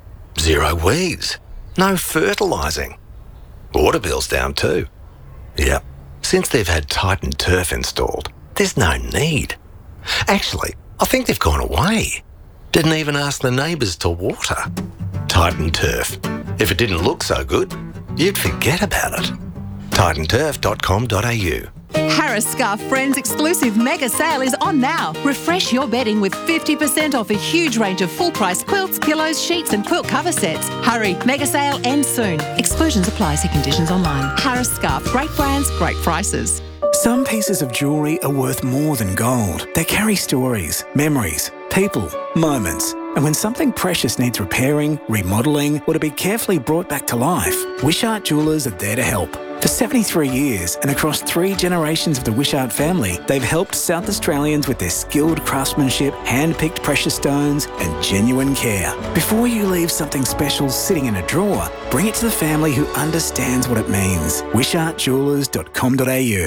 Zero weeds, no fertilising. Water bill's down too. Yep, since they've had Titan Turf installed, there's no need. Actually, I think they've gone away. Didn't even ask the neighbours to water. Titan Turf. If it didn't look so good, you'd forget about it. titan turf dot com dot a u. Harris Scarf Friends exclusive mega sale is on now. Refresh your bedding with fifty percent off a huge range of full-price quilts, pillows, sheets and quilt cover sets. Hurry, mega sale ends soon. Exclusions apply. See conditions online. Harris Scarf. Great brands, great prices. Some pieces of jewellery are worth more than gold. They carry stories, memories, people, moments. And when something precious needs repairing, remodelling, or to be carefully brought back to life, Wishart Jewellers are there to help. For seventy-three years and across three generations of the Wishart family, they've helped South Australians with their skilled craftsmanship, hand-picked precious stones and genuine care. Before you leave something special sitting in a drawer, bring it to the family who understands what it means. wishart jewellers dot com dot a u.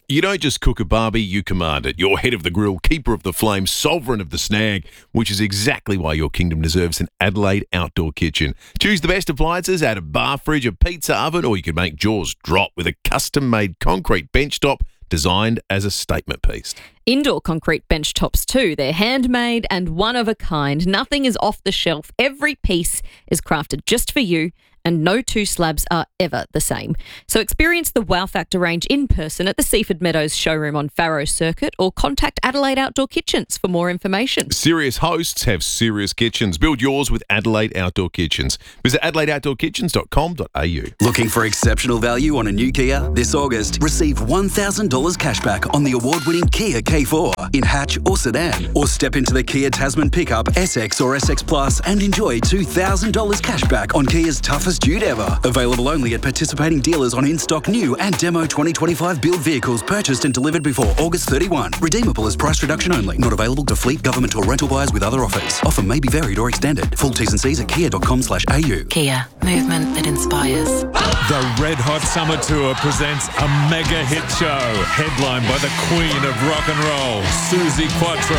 You don't just cook a barbie, you command it. You're head of the grill, keeper of the flame, sovereign of the snag, which is exactly why your kingdom deserves an Adelaide outdoor kitchen. Choose the best appliances, add a bar fridge, a pizza oven, or you can make jaws drop with a custom-made concrete bench top designed as a statement piece. Indoor concrete bench tops too. They're handmade and one of a kind. Nothing is off the shelf. Every piece is crafted just for you, and no two slabs are ever the same. So experience the Wow Factor range in person at the Seaford Meadows showroom on Farrow Circuit, or contact Adelaide Outdoor Kitchens for more information. Serious hosts have serious kitchens. Build yours with Adelaide Outdoor Kitchens. Visit adelaide outdoor kitchens dot com dot a u. Looking for exceptional value on a new Kia? This August, receive one thousand dollars cashback on the award-winning Kia K four in hatch or sedan. Or step into the Kia Tasman pickup, S X or S X Plus, and enjoy two thousand dollars cashback on Kia's toughest dude ever. Available only at participating dealers on in-stock new and demo twenty twenty-five build vehicles purchased and delivered before August thirty-first. Redeemable as price reduction only. Not available to fleet, government or rental buyers with other offers. Offer may be varied or extended. Full T's and C's at kia dot com slash a u. Kia. Movement that inspires. The Red Hot Summer Tour presents a mega hit show, headlined by the Queen of Rock and Roll, Suzi Quatro,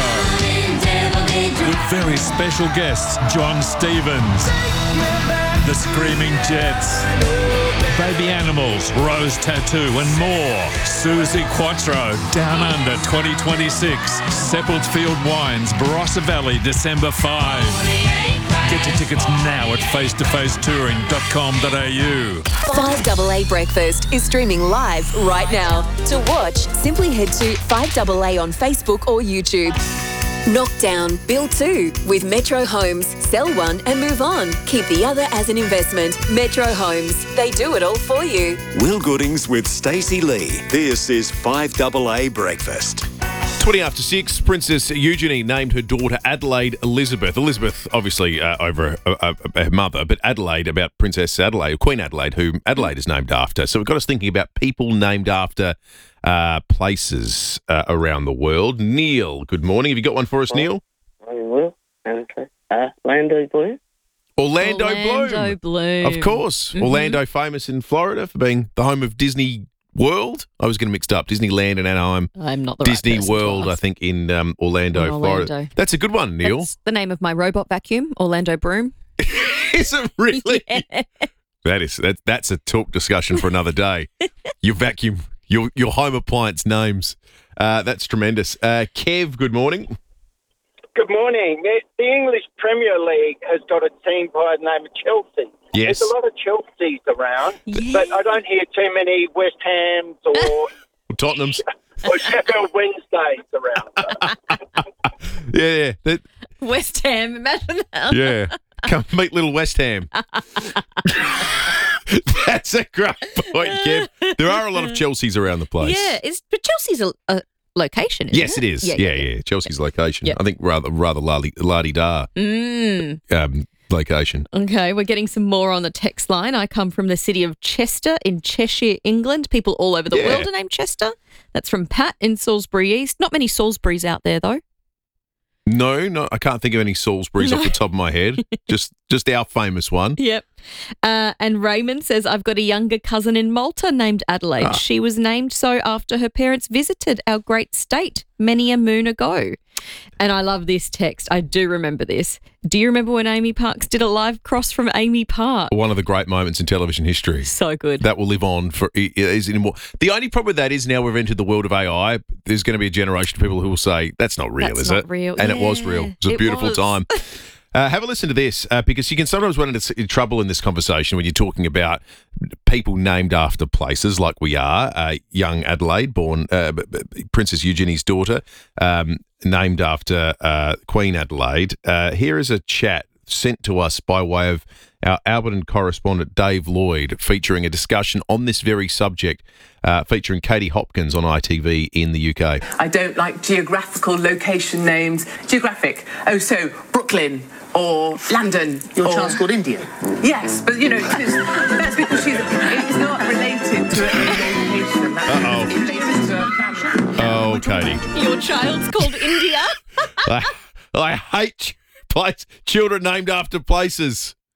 with very special guests, John Stevens, The Screaming Jets, Baby Animals, Rose Tattoo, and more. Suzi Quatro, Down Under twenty twenty-six, Seppeltfield Wines, Barossa Valley, December fifth. Get your tickets now at face to face touring dot com dot a u. five double A Breakfast is streaming live right now. To watch, simply head to five double A on Facebook or YouTube. Knock down, build two with Metro Homes. Sell one and move on. Keep the other as an investment. Metro Homes. They do it all for you. Will Goodings with Stacey Lee. This is five double A Breakfast. twenty after six, Princess Eugenie named her daughter Adelaide Elizabeth. Elizabeth, obviously, uh, over uh, uh, her mother, but Adelaide, about Princess Adelaide, Queen Adelaide, whom Adelaide is named after. So we've got us thinking about people named after uh, places uh, around the world. Neil, good morning. Have you got one for us, Neil? I will. Okay. Uh, Orlando Bloom. Orlando, Orlando Bloom. Bloom. Of course. Mhm. Orlando, famous in Florida for being the home of Disney World. I was getting mixed up. Disneyland in Anaheim. I'm not the Disney right person to World, ask. I think, in um, Orlando, In Orlando. Florida. That's a good one, Neil. That's the name of my robot vacuum, Orlando Broom. Is it really? That is that. That's a talk discussion for another day. Your vacuum, your your home appliance names. Uh, that's tremendous. Uh, Kev, good morning. Good morning. The, the English Premier League has got a team by the name of Chelsea. Yes. There's a lot of Chelseas around, but I don't hear too many West Hams or Tottenham's. or Sheffield Wednesdays around. Yeah, yeah, that, West Ham, imagine that. yeah. Come meet little West Ham. That's a great point, Kev. There are a lot of Chelseas around the place. Yeah, it's, but Chelsea's a, a location, isn't Yes, it? it is. Yeah, yeah. Chelsea's location. Yeah. I think rather rather la-di-da Mm. um, location. Okay, we're getting some more on the text line. I come from the city of Chester in Cheshire, England. People all over the Yeah. world are named Chester. That's from Pat in Salisbury East. Not many Salisburys out there, though. No, no, I can't think of any Salisburys No. off the top of my head. just just our famous one. Yep. Uh, and Raymond says, I've got a younger cousin in Malta named Adelaide. Ah. She was named so after her parents visited our great state many a moon ago. And I love this text. I do remember this. Do you remember when Amy Parks did a live cross from Amy Park? One of the great moments in television history. So good. That will live on for is anymore. The only problem with that is now we've entered the world of A I. There's going to be a generation of people who will say that's not real, That's is not it? real. And it was Yeah, real. It was a it beautiful was. time. Uh, have a listen to this uh, because you can sometimes run into s- trouble in this conversation when you're talking about people named after places like we are. Uh, young Adelaide, born uh, b- b- Princess Eugenie's daughter, um, named after uh, Queen Adelaide. Uh, here is a chat sent to us by way of our Alberton correspondent Dave Lloyd, featuring a discussion on this very subject, uh, featuring Katie Hopkins on I T V in the U K. I don't like geographical location names. Geographic. Oh, so Brooklyn or London. Your or... child's called India? Yes, but you know, it's, that's because she's, it's not related to a location. That's Uh-oh. it's related to a family. Oh, Katie. Your child's called India? I, I hate place, children named after places.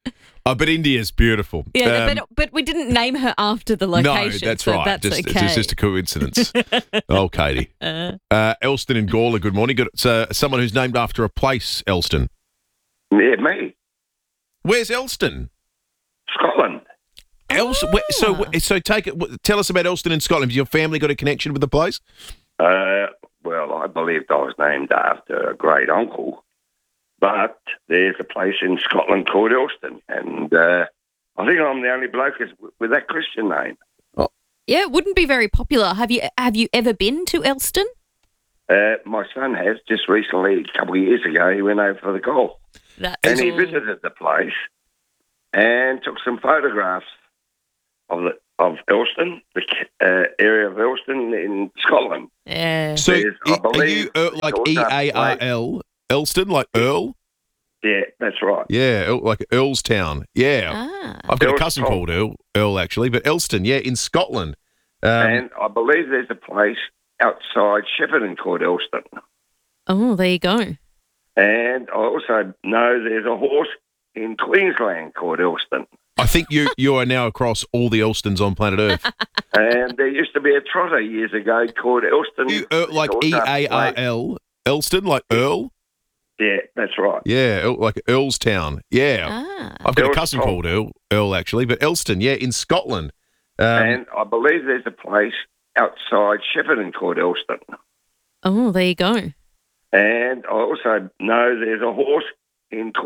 Oh, but India's beautiful. Yeah, Um, but but we didn't name her after the location. No, that's so right. That's just, okay. It's just a coincidence. Oh, Katie. Uh, Uh, Elston and Gawler, good morning. Got uh, someone who's named after a place, Elston. Yeah, me. Where's Elston? Scotland. Elston. where- So, so take it. w- Tell us about Elston in Scotland. Has your family got a connection with the place? Uh, well, I believed I was named after a great uncle, but there's a place in Scotland called Elston, and uh, I think I'm the only bloke is- with that Christian name. yeah, it wouldn't be very popular. Have you have you ever been to Elston? Uh, my son has just recently, a couple of years ago, he went over for the golf, That's and he visited the place and took some photographs of the of Elston, the uh, area of Elston in Scotland. Yeah. So, There's, I i- are believe, you uh, like also E A R a L? Elston, like Earl? Yeah, that's right. Yeah, Earl- like Earlstown. Yeah. Ah. I've got a Earl's cousin Town. called Earl, Earl, actually, but Elston, yeah, in Scotland. Um, and I believe there's a place outside Shepparton called Elston. Oh, there you go. And I also know there's a horse in Queensland called Elston. I think you you are now across all the Elstons on planet Earth. And there used to be a trotter years ago called Elston. Uh, like E A R L? Elston, like Earl? Yeah, that's right. Yeah, Earl- like Earlstown. Yeah. Ah. I've got a Earl's cousin Town. called Earl, Earl, actually, but Elston, yeah, in Scotland. Um, and I believe there's a place outside Shepparton called Elston. Oh, there you go. And I also know there's a horse in